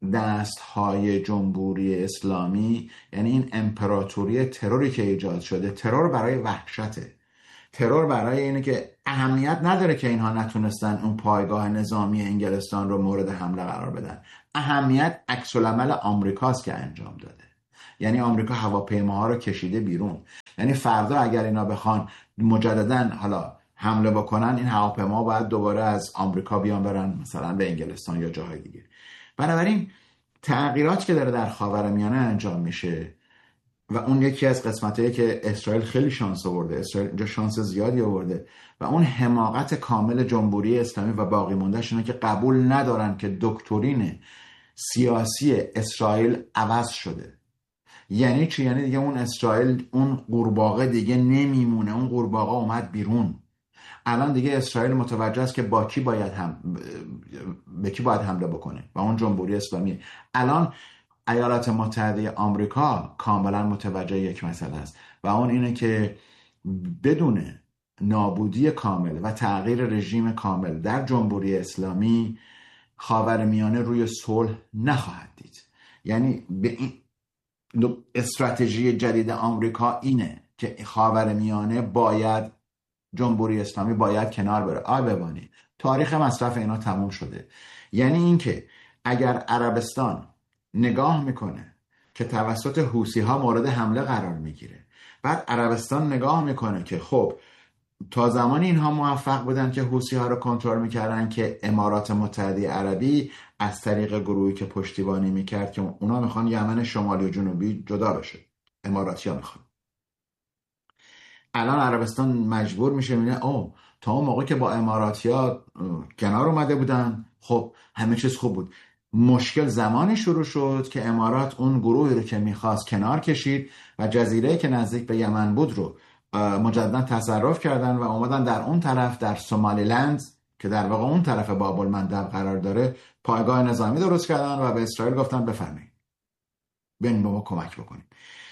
S1: دستهای جمهوری اسلامی، یعنی این امپراتوری تروری که ایجاد شده، ترور برای وحشته، ترور برای اینه که اهمیت نداره که اینها نتونستن اون پایگاه نظامی انگلستان رو مورد حمله قرار بدن، اهمیت عکس العمل آمریکاست که انجام داده. یعنی آمریکا هواپیماها رو کشیده بیرون، یعنی فردا اگر اینا بخوان مجددا حالا حمله بکنن، این هواپیما باید دوباره از آمریکا بیان برن مثلا به انگلستان یا جاهای دیگه. بنابراین تغییراتی که داره در خاورمیانه انجام میشه و اون یکی از قسمتایی که اسرائیل خیلی شانس آورده، اسرائیل اینجا شانس زیادی آورده و اون حماقت کامل جمهوری اسلامی و باقی مونده‌ش اینه که قبول ندارن که دکترین سیاسی اسرائیل عوض شده. یعنی چی؟ یعنی دیگه اون اسرائیل، اون قورباغه دیگه نمیمونه، اون قورباغه اومد بیرون. الان دیگه اسرائیل متوجه است که با کی باید هم به کی باید حمله بکنه و اون جمهوری اسلامی. الان ایالات متحده آمریکا کاملا متوجه یک مسئله است و اون اینه که بدون نابودی کامل و تغییر رژیم کامل در جمهوری اسلامی، خاورمیانه روی صلح نخواهد دید. یعنی به این استراتژی جدید آمریکا اینه که خاورمیانه باید، جمهوری اسلامی باید کنار بره. آی ببانی تاریخ مصرف اینا تموم شده. یعنی اینکه اگر عربستان نگاه میکنه که توسط حوثی ها مورد حمله قرار میگیره، بعد عربستان نگاه میکنه که خب تا زمانی اینها موفق بودن که حوثی ها رو کنترل میکردن که امارات متحده عربی از طریق گروهی که پشتیبانی میکرد که اونا میخوان یمن شمالی و جنوبی جدا بشه، اماراتی ها میخوان. الان عربستان مجبور میشه میگه او تا اون موقع که با اماراتی ها کنار اومده بودن خب همه چیز خوب بود. مشکل زمانی شروع شد که امارات اون گروهی رو که میخواست کنار کشید و جزیره که نزدیک به یمن بود رو مجددا تصرف کردن و اومدن در اون طرف، در سومالیلند که در واقع اون طرف باب المندب قرار داره، پایگاه نظامی درست کردن و به اسرائیل گفتن بفرمایید بیاین به ما کمک بکنید.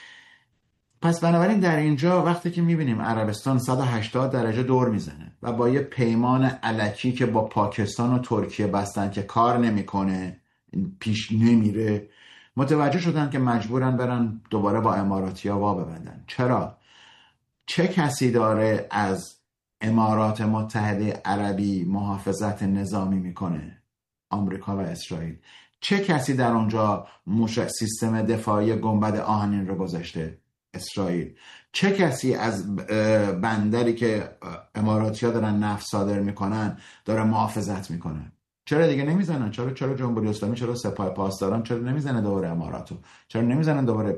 S1: پس بنابراین در اینجا وقتی که میبینیم عربستان صد و هشتاد درجه دور میزنه و با یه پیمان الکی که با پاکستان و ترکیه بستن که کار نمیکنه، پیش نمیره، متوجه شدن که مجبورن برن دوباره با اماراتی ها وا ببندن. چرا؟ چه کسی داره از امارات متحده عربی محافظت نظامی میکنه؟ آمریکا و اسرائیل. چه کسی در اونجا مش... سیستم دفاعی گنبد آهنین رو گذاشته؟ اسرائیل. چه کسی از بندری که اماراتی ها دارن نفت صادر میکنن داره محافظت میکنه؟ چرا دیگه نمیزنن؟ چرا چرا جمهوری اسلامی، چرا سپاه پاسداران چرا نمیزنه دوباره اماراتو؟ چرا نمیزنن دوباره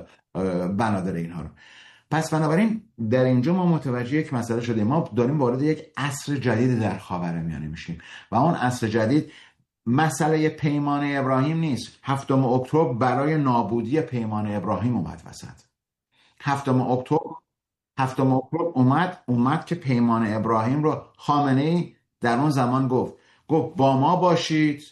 S1: بنادر اینها رو؟ پس بنابراین در اینجا ما متوجه یک مسئله شدیم، ما داریم وارد یک عصر جدید در خاورمیانه میشیم و اون عصر جدید مسئله پیمان ابراهیم نیست. هفتم اکتبر برای نابودی پیمان ابراهیم اومد وسط. هفتم اکتبر هفتم اکتبر اومد اومد که پیمان ابراهیم رو خامنه‌ای در اون زمان گفت گفت با ما باشید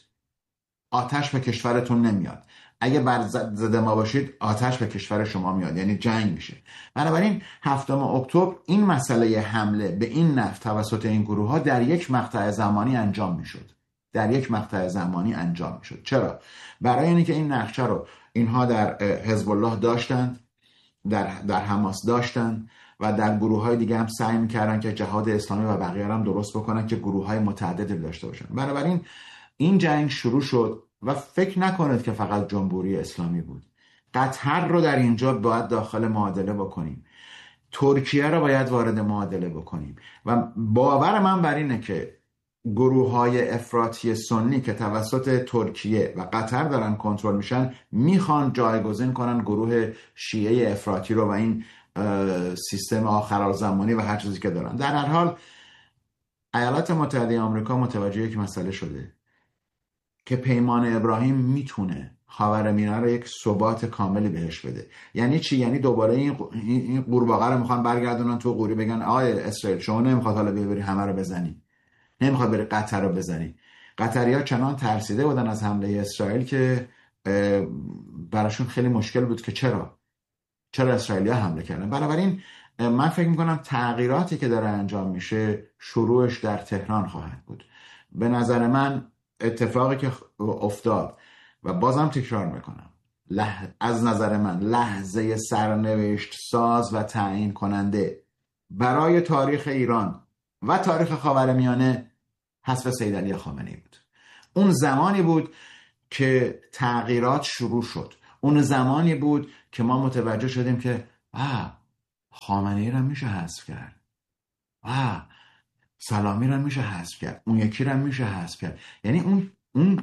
S1: آتش به کشورتون نمیاد، اگه بر ضد ما باشید آتش به کشور شما میاد، یعنی جنگ میشه. بنابراین هفتم اکتبر این مسئله حمله به این نفت توسط این گروه ها در یک مقطع زمانی انجام میشد. در یک مقطع زمانی انجام میشد. چرا؟ برای اینکه این نقشه رو اینها در حزب الله داشتند، در در حماس داشتن و در گروه های دیگه هم سعی میکردن که جهاد اسلامی و بقیه هم درست بکنن که گروه های متعددی داشته باشن. بنابراین این جنگ شروع شد و فکر نکنید که فقط جمهوری اسلامی بود. قطر رو در اینجا باید داخل معادله بکنیم، ترکیه رو باید وارد معادله بکنیم و باور من بر اینه که گروه های افراطی سنی که توسط ترکیه و قطر دارن کنترل میشن میخوان جایگزین کنن گروه شیعه افراطی رو و این سیستم آخرالزمانی و هر چیزی که دارن. در هر حال ایالات متحده آمریکا متوجه یک مسئله شده که پیمان ابراهیم میتونه خاورمیانه رو یک ثبات کاملی بهش بده. یعنی چی؟ یعنی دوباره این این قورباغه رو میخوان برگردونن تو قوری، بگن آقای اسرائیل شما نمیخواد حالا ببری همه رو بزنی، نمیخواد بری قطر رو بزنی. قطری‌ها چنان ترسیده بودن از حمله اسرائیل که براشون خیلی مشکل بود که چرا چرا اسرائیلی‌ها حمله کردن. بنابراین من فکر میکنم تغییراتی که داره انجام میشه شروعش در تهران خواهد بود. به نظر من اتفاقی که افتاد و بازم تکرار میکنم، لح... از نظر من لحظه سرنوشت ساز و تعیین کننده برای تاریخ ایران و تاریخ خاورمیانه حذف سید علی خامنه‌ای بود. اون زمانی بود که تغییرات شروع شد. اون زمانی بود که ما متوجه شدیم که آه خامنه‌ای رو میشه حذف کرد، آه سلامی رو میشه حذف کرد، اون یکی رو میشه حذف کرد. یعنی اون اون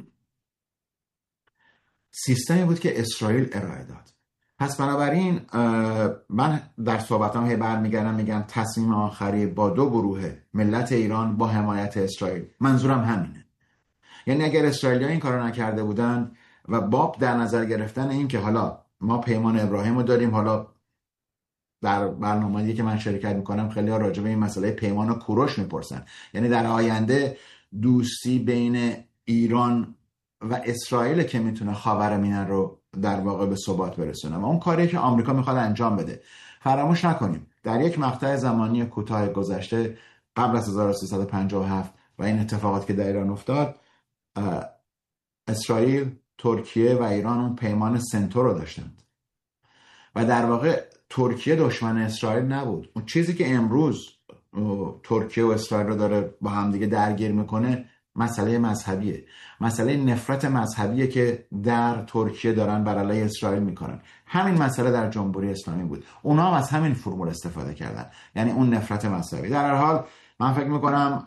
S1: سیستمی بود که اسرائیل ارائه داد. پس بنابراین من در صحبتام هی برمیگردم میگم تصمیم آخری با دو گروه، ملت ایران با حمایت اسرائیل. منظورم همینه. یعنی اگر اسرائیلی‌ها این کارو نکرده بودن و باب در نظر گرفتن این که حالا ما پیمان ابراهیم رو داریم، حالا در برنامه‌ای که من شرکت میکنم خیلی ها راجع به این مسئله پیمان و کوروش میپرسن، یعنی در آینده دوستی بین ایران و اسرائیل که میتونه خاورمیانه رو در واقع به ثبات برسونه و اون کاری که آمریکا میخواد انجام بده. فراموش نکنیم در یک مقطع زمانی کوتاه گذشته قبل از هزار و سیصد و پنجاه و هفت و این اتفاقات که در ایران افتاد، اسرائیل، ترکیه و ایران اون پیمان سنتو رو داشتند و در واقع ترکیه دشمن اسرائیل نبود. اون چیزی که امروز ترکیه و اسرائیل رو داره با همدیگه درگیر میکنه مسئله مذهبیه، مسئله نفرت مذهبیه که در ترکیه دارن بر علیه اسرائیل میکنن. همین مسئله در جمهوری اسلامی بود، اونا هم از همین فرمول استفاده کردن، یعنی اون نفرت مذهبی. در هر حال من فکر میکنم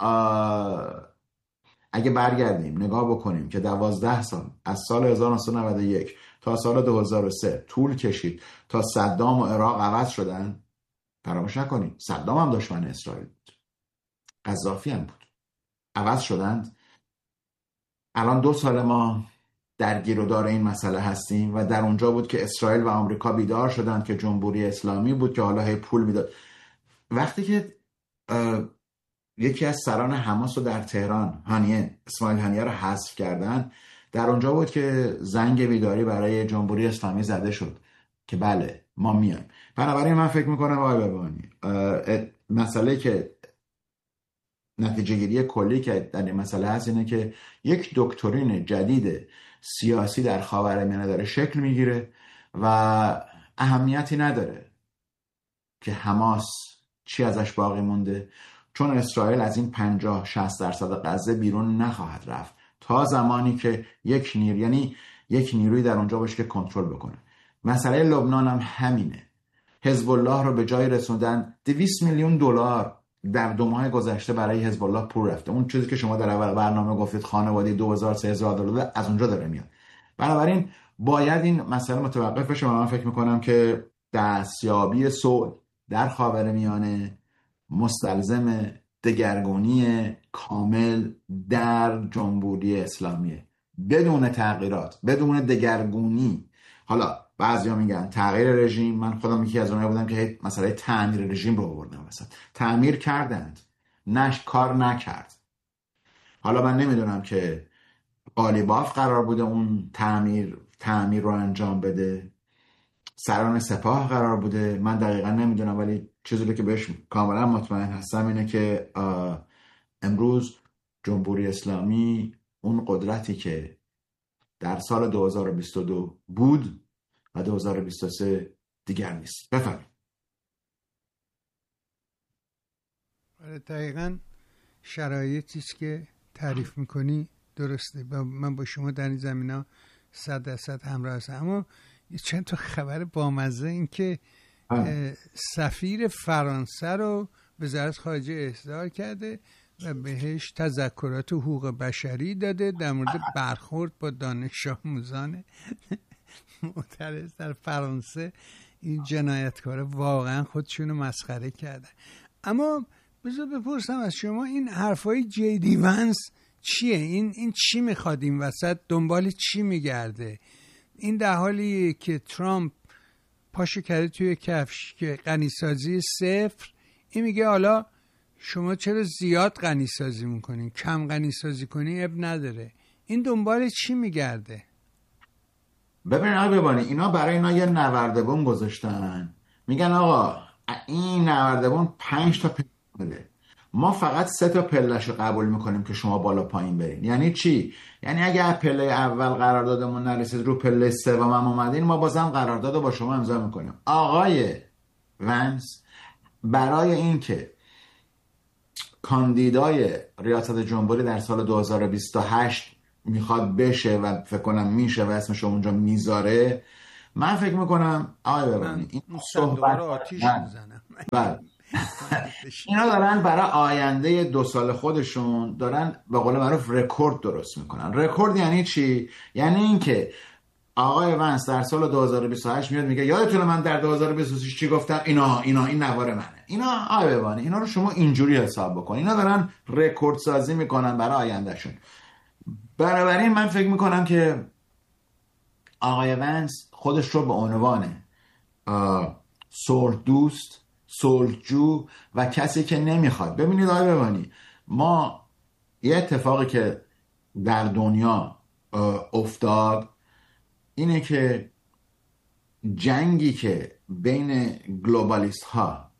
S1: اگه برگردیم نگاه بکنیم که دوازده سال از سال هزار و نهصد و نود و یک تا سال دو هزار و سه طول کشید تا صدام و عراق عوض شدن. فراموش نکنیم صدام هم دشمن اسرائیل بود، قذافی هم بود، عوض شدند. الان دو سال ما درگیر و دار این مسئله هستیم و در اونجا بود که اسرائیل و آمریکا بیدار شدند که جمهوری اسلامی بود که حالا هی پول میداد. وقتی که یکی از سران حماس رو در تهران، هانیه، اسماعیل هانیه رو حذف کردن، در اونجا بود که زنگ بیداری برای جمهوری اسلامی زده شد که بله ما میایم. بنابراین من فکر میکنم آقای ببانی مسئله که نتیجه گیری کلی که در این مسئله هست اینه که یک دکترین جدید سیاسی در خاورمیانه داره شکل میگیره و اهمیتی نداره که حماس چی ازش باقی مونده، چون اسرائیل از این پنجاه شصت درصد غزه بیرون نخواهد رفت تا زمانی که یک نیر یعنی یک نیروی در اونجا باشه که کنترل بکنه. مسئله لبنان هم همینه. حزب الله رو به جای رسوندن دویست میلیون دلار در دو ماه گذشته برای حزب الله پول رفته. اون چیزی که شما در اول برنامه گفتید خانواده دو هزار سه هزار دلار از اونجا داره میاد. بنابراین باید این مسئله متوقف بشه و من فکر میکنم که دستیابی صلح در خاورمیانه مستلزم دگرگونی کامل در جمهوری اسلامیه، بدون تغییرات، بدون دگرگونی. حالا بعضیا میگن تغییر رژیم، من خودم یکی از اونها بودم که مسئله تعمیر رژیم رو آوردم مثلا. تعمیر کردند، نش کار نکرد. حالا من نمیدونم که قالیباف قرار بوده اون تعمیر تعمیر رو انجام بده، سران سپاه قرار بوده، من دقیقا نمیدونم، ولی چیزی که بهش کاملا مطمئن هستم اینه که امروز جمهوری اسلامی اون قدرتی که در سال دو هزار و بیست و دو بود و دو هزار و بیست و سه دیگر نیست. بفرمایید.
S2: دقیقا شرایطی که تعریف میکنی درسته. من با شما در این زمینه صد درصد همراه هستم. اما چند تا خبر بامزه این که سفیر فرانسه رو وزارت خارجه احضار کرده و بهش تذکرات حقوق بشری داده در مورد برخورد با دانش آموزان معترض در فرانسه. این جنایتکارا واقعا خودشونو مسخره کردن. اما بذار بپرسم از شما، این حرفای جی دی ونس چیه؟ این این چی میخواد این وسط؟ دنبال چی میگرده؟ این در حالی که ترامپ پاشو کرده توی کفش که غنیسازی صفر، این میگه حالا شما چرا زیاد غنیسازی میکنین، کم غنیسازی کنی اب نداره. این دنبال چی میگرده؟
S1: ببین آقا ببانی، اینا برای اینا یه نوردبون گذاشتن، میگن آقا این نوردبون پنج تا پیمانه، ما فقط سه تا پلش رو قبول میکنیم که شما بالا پایین برین. یعنی چی؟ یعنی اگر پله اول قراردادمون نرسید، رو پله سوم هم اومدین، ما بازم قرارداد رو با شما امضا میکنیم. آقای ونس برای اینکه کاندیدای ریاست جمهوری در سال دو هزار و بیست و هشت میخواد بشه و فکر کنم میشه و اسمش اونجا میذاره، من فکر میکنم آقای ببانی این
S2: صحبت رو آتیش میزنم.
S1: بله اینا دارن برای آینده دو سال خودشون دارن به قول معروف رکورد درست میکنن. رکورد یعنی چی؟ یعنی اینکه آقای ونس در سال دو هزار و بیست و هشت میاد میگه یادتونه من در دو هزار و بیست و شش چی گفتم؟ اینا اینا این نوار منه. اینا آقای ببانی اینا رو شما اینجوری حساب بکن. اینا دارن رکورد سازی میکنن برای آیندهشون. بنابراین من فکر میکنم که آقای ونس خودش رو به عنوان صلح دوست، صلحجو و کسی که نمیخواد. ببینید آقای ببانی، ما یه اتفاقی که در دنیا افتاد اینه که جنگی که بین گلوبالیست ها،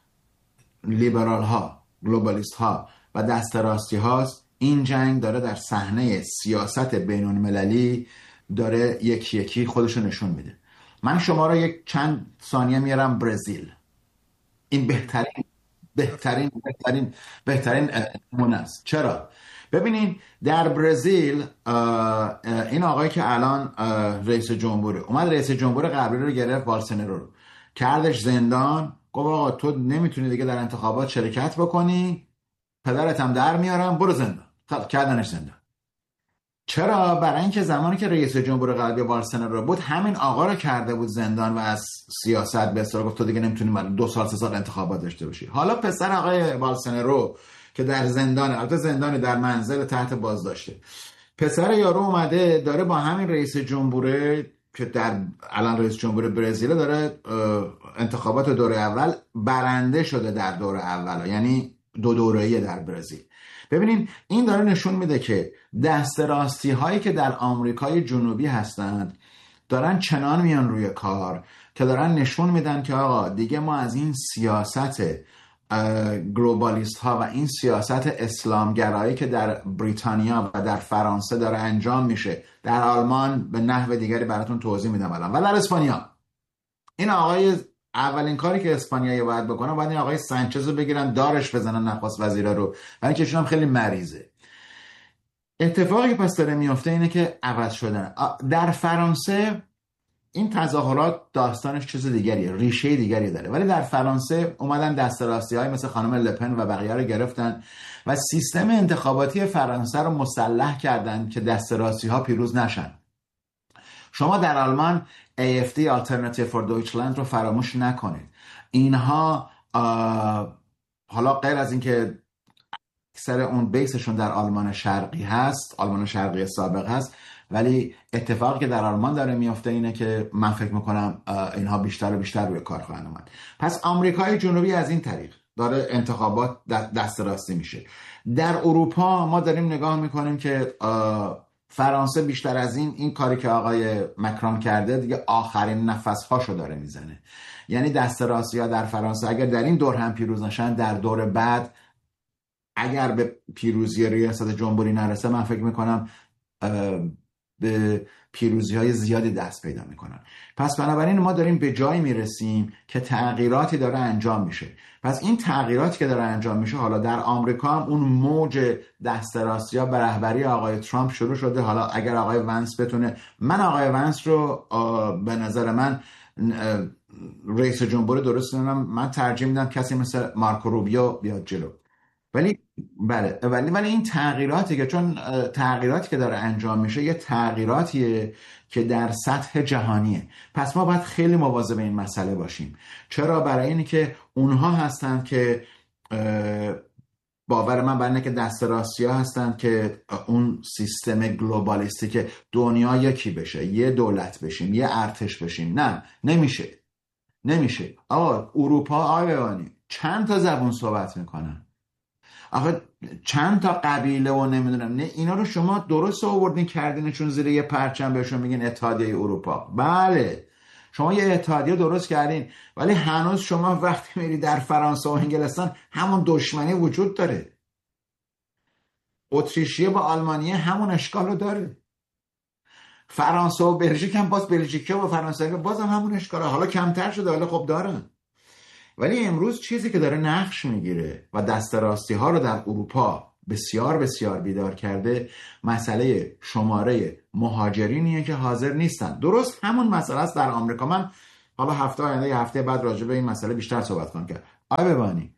S1: لیبرال ها، گلوبالیست ها و دست راستی هاست، این جنگ داره در صحنه سیاست بین المللی داره یکی یکی خودشو نشون میده. من شما رو یک چند ثانیه میارم برزیل. این بهترین بهترین بهترین بهترین نمونه است. چرا؟ ببینین در برزیل این آقایی که الان رئیس جمهوره اومد رئیس جمهور قبلی رو گرفت، بالسونارو رو کردش زندان، گفت آقا تو نمیتونی دیگه در انتخابات شرکت بکنی، پدرت هم در میارم، برو زندان. کردنش زندان. چرا؟ برای اینکه زمانی که رئیس جمهور قبلی بالسونارو بود همین آقا رو کرده بود زندان و از سیاست به اصطلاح گفت تو دیگه نمیتونی دو سال سه سال انتخابات داشته باشی. حالا پسر آقای بالسونارو که در زندان، البته زندانی در منزل تحت بازداشته، پسر یارو اومده داره با همین رئیس جمهوره که در الان رئیس جمهور برزیل داره انتخابات دوره اول برنده شده در دوره اول، یعنی دو دوره‌ای در برزیل. ببینین این داره نشون میده که دست راستی هایی که در آمریکای جنوبی هستند دارن چنان میان روی کار که دارن نشون میدن که آقا دیگه ما از این سیاست گلوبالیست ها و این سیاست اسلامگرایی که در بریتانیا و در فرانسه داره انجام میشه، در آلمان به نحو دیگری براتون توضیح میدم الان، و در اسپانیا، این آقای اولین کاری که اسپانیایی باید بکنه باید این آقای سانچز رو بگیرن دارش بزنن نخواست وزیرا رو، برای اینکه ایشون هم خیلی مریضه. اتفاقی پس داره میفته اینه که عوض شدن. در فرانسه این تظاهرات داستانش چیز دیگریه، ریشه دیگری داره، ولی در فرانسه اومدن دست راستی های مثل خانم لپن و بقیه رو گرفتن و سیستم انتخاباتی فرانسه رو مسلح کردن که دست راستی ها پیروز نشن. شما در آلمان ای اف دی Alternative for Deutschland رو فراموش نکنید. اینها حالا غیر از اینکه اکثر اون بیسشون در آلمان شرقی هست، آلمان شرقی سابق هست، ولی اتفاقی که در آلمان داره میفته اینه که من فکر میکنم اینها بیشتر و بیشتر روی کار خواهند اومد. پس آمریکای جنوبی از این طریق داره انتخابات دست راستی میشه. در اروپا ما داریم نگاه میکنیم که فرانسه بیشتر از این این کاری که آقای مکرون کرده دیگه آخرین نفسهاشو داره میزنه. یعنی دست راستی ها در فرانسه اگر در این دور هم پیروز نشن، در دور بعد اگر به پیروزی ریاست جمهوری نرسه، من فکر میکنم به پیروزی های زیادی دست پیدا میکنن. پس بنابراین ما داریم به جایی میرسیم که تغییراتی داره انجام میشه. پس این تغییراتی که داره انجام میشه، حالا در آمریکا هم اون موج دست راستی ها به رهبری آقای ترامپ شروع شده. حالا اگر آقای ونس بتونه، من آقای ونس رو به نظر من رئیس جمهور درست دونم، من ترجیح میدم کسی مثل مارکو روبیو بیاد جلو. ولی بله ولی ولی این تغییراتی که چون تغییراتی که داره انجام میشه یه تغییراتیه که در سطح جهانیه، پس ما باید خیلی مواظب این مسئله باشیم. چرا؟ برای اینی که اونها هستن که باور من بر اینه که دست راستی ها هستن که اون سیستم گلوبالیستی که دنیا یکی بشه، یه دولت بشیم، یه ارتش بشیم، نه نمیشه نمیشه. آقا اروپا آقایانی چند تا زبون صحبت میکنن، آخه چند تا قبیله و نمیدونم، نه اینا رو شما درست آوردین کردینشون زیر یه پرچم بهشون میگین اتحادیه اروپا. بله شما یه اتحادیه درست کردین، ولی هنوز شما وقتی میری در فرانسه و انگلستان همون دشمنی وجود داره. اتریشیه با آلمانیه همون اشکال رو داره. فرانسه و بلژیک هم باز بلژیکیا و فرانسوی باز هم همون اشکال، حالا کمتر شده ولی خب دارن. ولی امروز چیزی که داره نقش میگیره و دست راستی ها رو در اروپا بسیار بسیار بیدار کرده، مسئله شماره مهاجرینیه که حاضر نیستن. درست همون مسئله است در آمریکا. من حالا هفته آینده یا هفته بعد راجع به این مسئله بیشتر صحبت کنم کرد. آقای ببانی،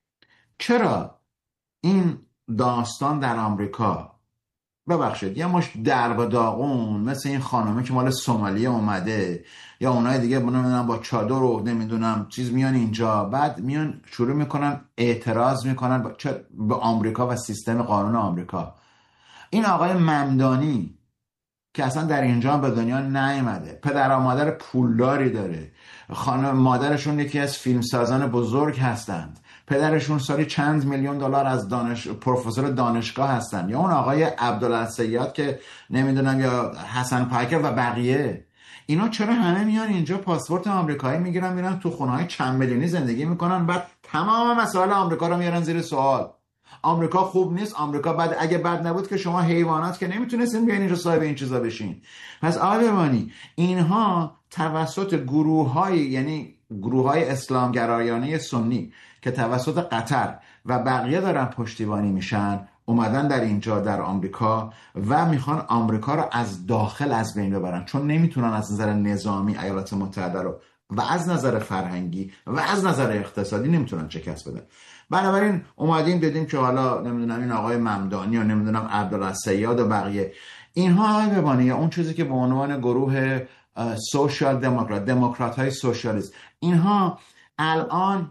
S1: چرا این داستان در آمریکا، ببخشید یه مش درب و داغون مثل این خانمه که مال سومالیه اومده یا اونای دیگه نمیدونم با چادر رو نمیدونم چیز میان اینجا، بعد میان شروع میکنن اعتراض میکنن به آمریکا و سیستم قانون آمریکا. این آقای ممدانی که اصلا در اینجا به دنیا نیامده، پدر و مادر پولداری داره، خانم مادرشون یکی از فیلمسازان بزرگ هستند، پدرشون سالی چند میلیون دلار از دانش پروفسور دانشگاه هستن، یا اون آقای عبدالسیاد که نمیدونم، یا حسن پایکر و بقیه. اینا چرا همه میان اینجا پاسپورت آمریکایی میگیرن، میرن تو خونه‌های چند میلیونی زندگی میکنن، بعد تمام مسائل آمریکا رو میارن زیر سوال؟ آمریکا خوب نیست، آمریکا بد. اگه بد نبود که شما حیوانات که نمیتونستین بیاین اینجا صاحب این چیزا بشین. پس آقای بمانی، اینها توسط گروه‌های، یعنی گروه‌های اسلامگرایانه سنی که توسط قطر و بقیه دارن پشتیبانی میشن، اومدن در اینجا در آمریکا و میخوان آمریکا رو از داخل از بین ببرن، چون نمیتونن از نظر نظامی ایالات متحده رو و از نظر فرهنگی و از نظر اقتصادی نمیتونن شکست بدن. بنابراین اومدیم دیدیم که حالا نمیدونم این آقای ممدانی و نمیدونم عبدالسیاد و بقیه اینها، آقای ببانی، یا اون چیزی که به عنوان گروه سوشال دموکرات، دموکرات های سوشالیست، اینها الان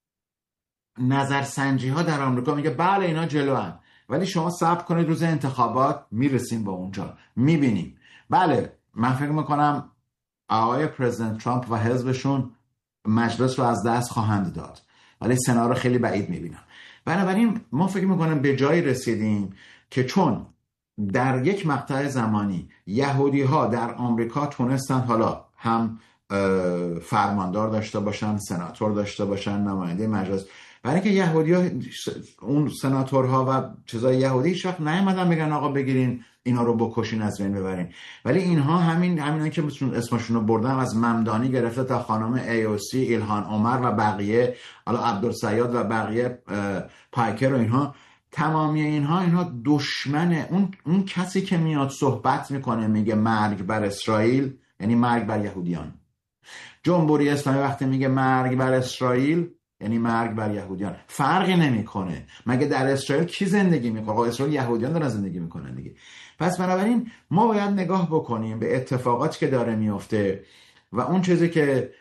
S1: نظرسنجی ها در آمریکا میگه بله اینا جلوان، ولی شما صبر کنید روز انتخابات میرسیم به اونجا میبینیم. بله من فکر میکنم آقای پرزیدنت ترامپ و حزبشون مجلس رو از دست خواهند داد، ولی سنا رو خیلی بعید میبینم. بنابراین ما فکر میکنم به جایی رسیدیم که چون در یک مقطع زمانی یهودی ها در آمریکا تونستن حالا هم فرماندار داشته باشن، سناتور داشته باشن، نماینده مجلس، برای اینکه یهودی ها اون سناتورها و چیزای یهودی هیچ وقت نیومدن بگن آقا بگیرین اینا رو بکشین از بین ببرین، ولی اینها همین همینایی که اسمشون رو بردن، از ممدانی گرفته تا خانم ای او سی، ایلهان عمر و بقیه، حالا عبدالسیاد و بقیه، پایکر و اینها، تمامی اینها اینها دشمن اون اون کسی که میاد صحبت میکنه میگه مرگ بر اسرائیل یعنی مرگ بر یهودیان. جمهوری اسلامی وقتی میگه مرگ بر اسرائیل یعنی مرگ بر یهودیان. فرقی نمیکنه. مگه در اسرائیل کی زندگی میکنه؟ اسرائیل یهودیان دارن زندگی میکنن دیگه. پس بنابراین ما باید نگاه بکنیم به اتفاقاتی که داره میفته و اون چیزی که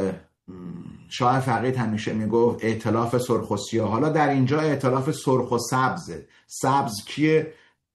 S1: شاه فقید همیشه میگفت ائتلاف سرخ و سیاه. حالا در اینجا ائتلاف سرخ و سبزه. سبز کیه؟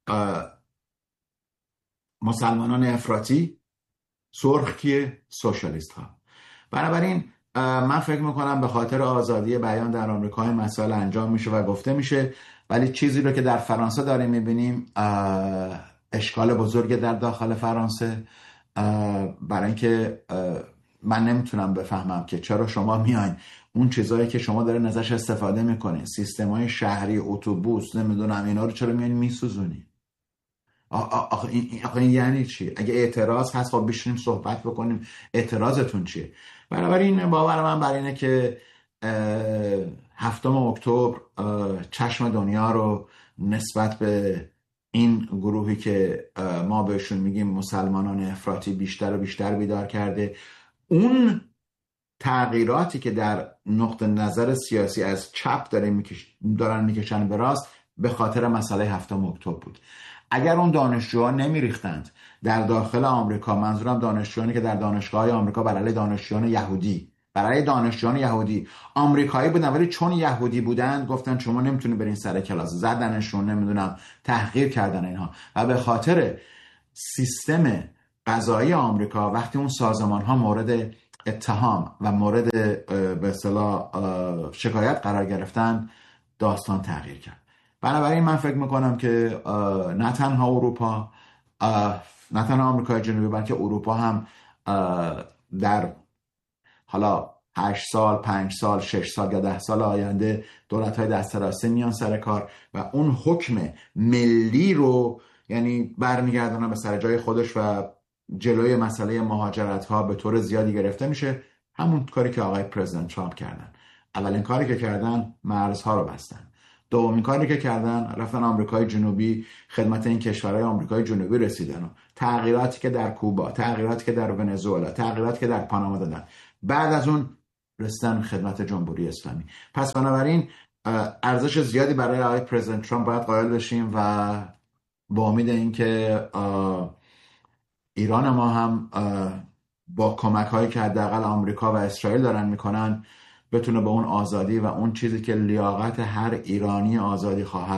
S1: مسلمانان افراطی. سرخ کیه؟ سوشالیست ها. بنابراین من فکر میکنم به خاطر آزادی بیان در آمریکا این مسائل انجام میشه و گفته میشه، ولی چیزی رو که در فرانسه داریم میبینیم اشکال بزرگ در داخل فرانسه، برای اینکه من نمیتونم بفهمم که چرا شما میاین اون چیزایی که شما دارین ازش استفاده میکنین، سیستمای شهری، اتوبوس، نمیدونم اینا رو چرا میاین میسوزونین؟ آخه این, این یعنی چی؟ اگه اعتراض هست خب بشینیم صحبت بکنیم اعتراضتون چیه؟ بنابراین باور من بر اینه که هفتم اکتبر چشم دنیا رو نسبت به این گروهی که ما بهشون میگیم مسلمانان افراطی بیشتر و بیشتر بیدار کرده. اون تغییراتی که در نقطه نظر سیاسی از چپ دارن میکشن به راست به خاطر مسئله هفتم اکتبر بود. اگر اون دانشجوها نمیریختند در داخل آمریکا، منظورم دانشجویانی که در دانشگاه‌های آمریکا برای دانشجویان یهودی برای دانشجویان یهودی آمریکایی بودن، ولی چون یهودی بودن گفتن شما نمیتونید برین سر کلاس، زدنشون، نمیدونم تحقیر کردن اینها. و به خاطر سیستم قضایی آمریکا وقتی اون سازمان‌ها مورد اتهام و مورد به اصطلاح شکایت قرار گرفتن، داستان تغییر کرد. بنابراین من فکر میکنم که نه تنها اروپا، نه تنها آمریکای جنوبی، بلکه اروپا هم در حالا هشت سال، پنج سال، شش سال یا ده سال آینده دولت‌های دست راسته میان سر کار و اون حکم ملی رو یعنی برمیگردونه به سر جای خودش و جلوی مسئله مهاجرت ها به طور زیادی گرفته میشه. همون کاری که آقای پرزیدنت ترامپ کردن. اولین کاری که کردن مرزها رو بستن. دومین کاری که کردن رفتن آمریکای جنوبی، خدمت این کشورهای آمریکای جنوبی رسیدن و تغییراتی که در کوبا، تغییراتی که در ونزوئلا، تغییراتی که در پاناما دادن، بعد از اون رسیدن خدمت جمهوری اسلامی. پس بنابراین ارزش زیادی برای آقای پرزیدنت ترامپ باید قائل بشیم و با امید اینکه ایران ما هم با کمک هایی که حداقل آمریکا و اسرائیل دارن میکنن بتونه به اون آزادی و اون چیزی که لیاقت هر ایرانی آزادی خواهد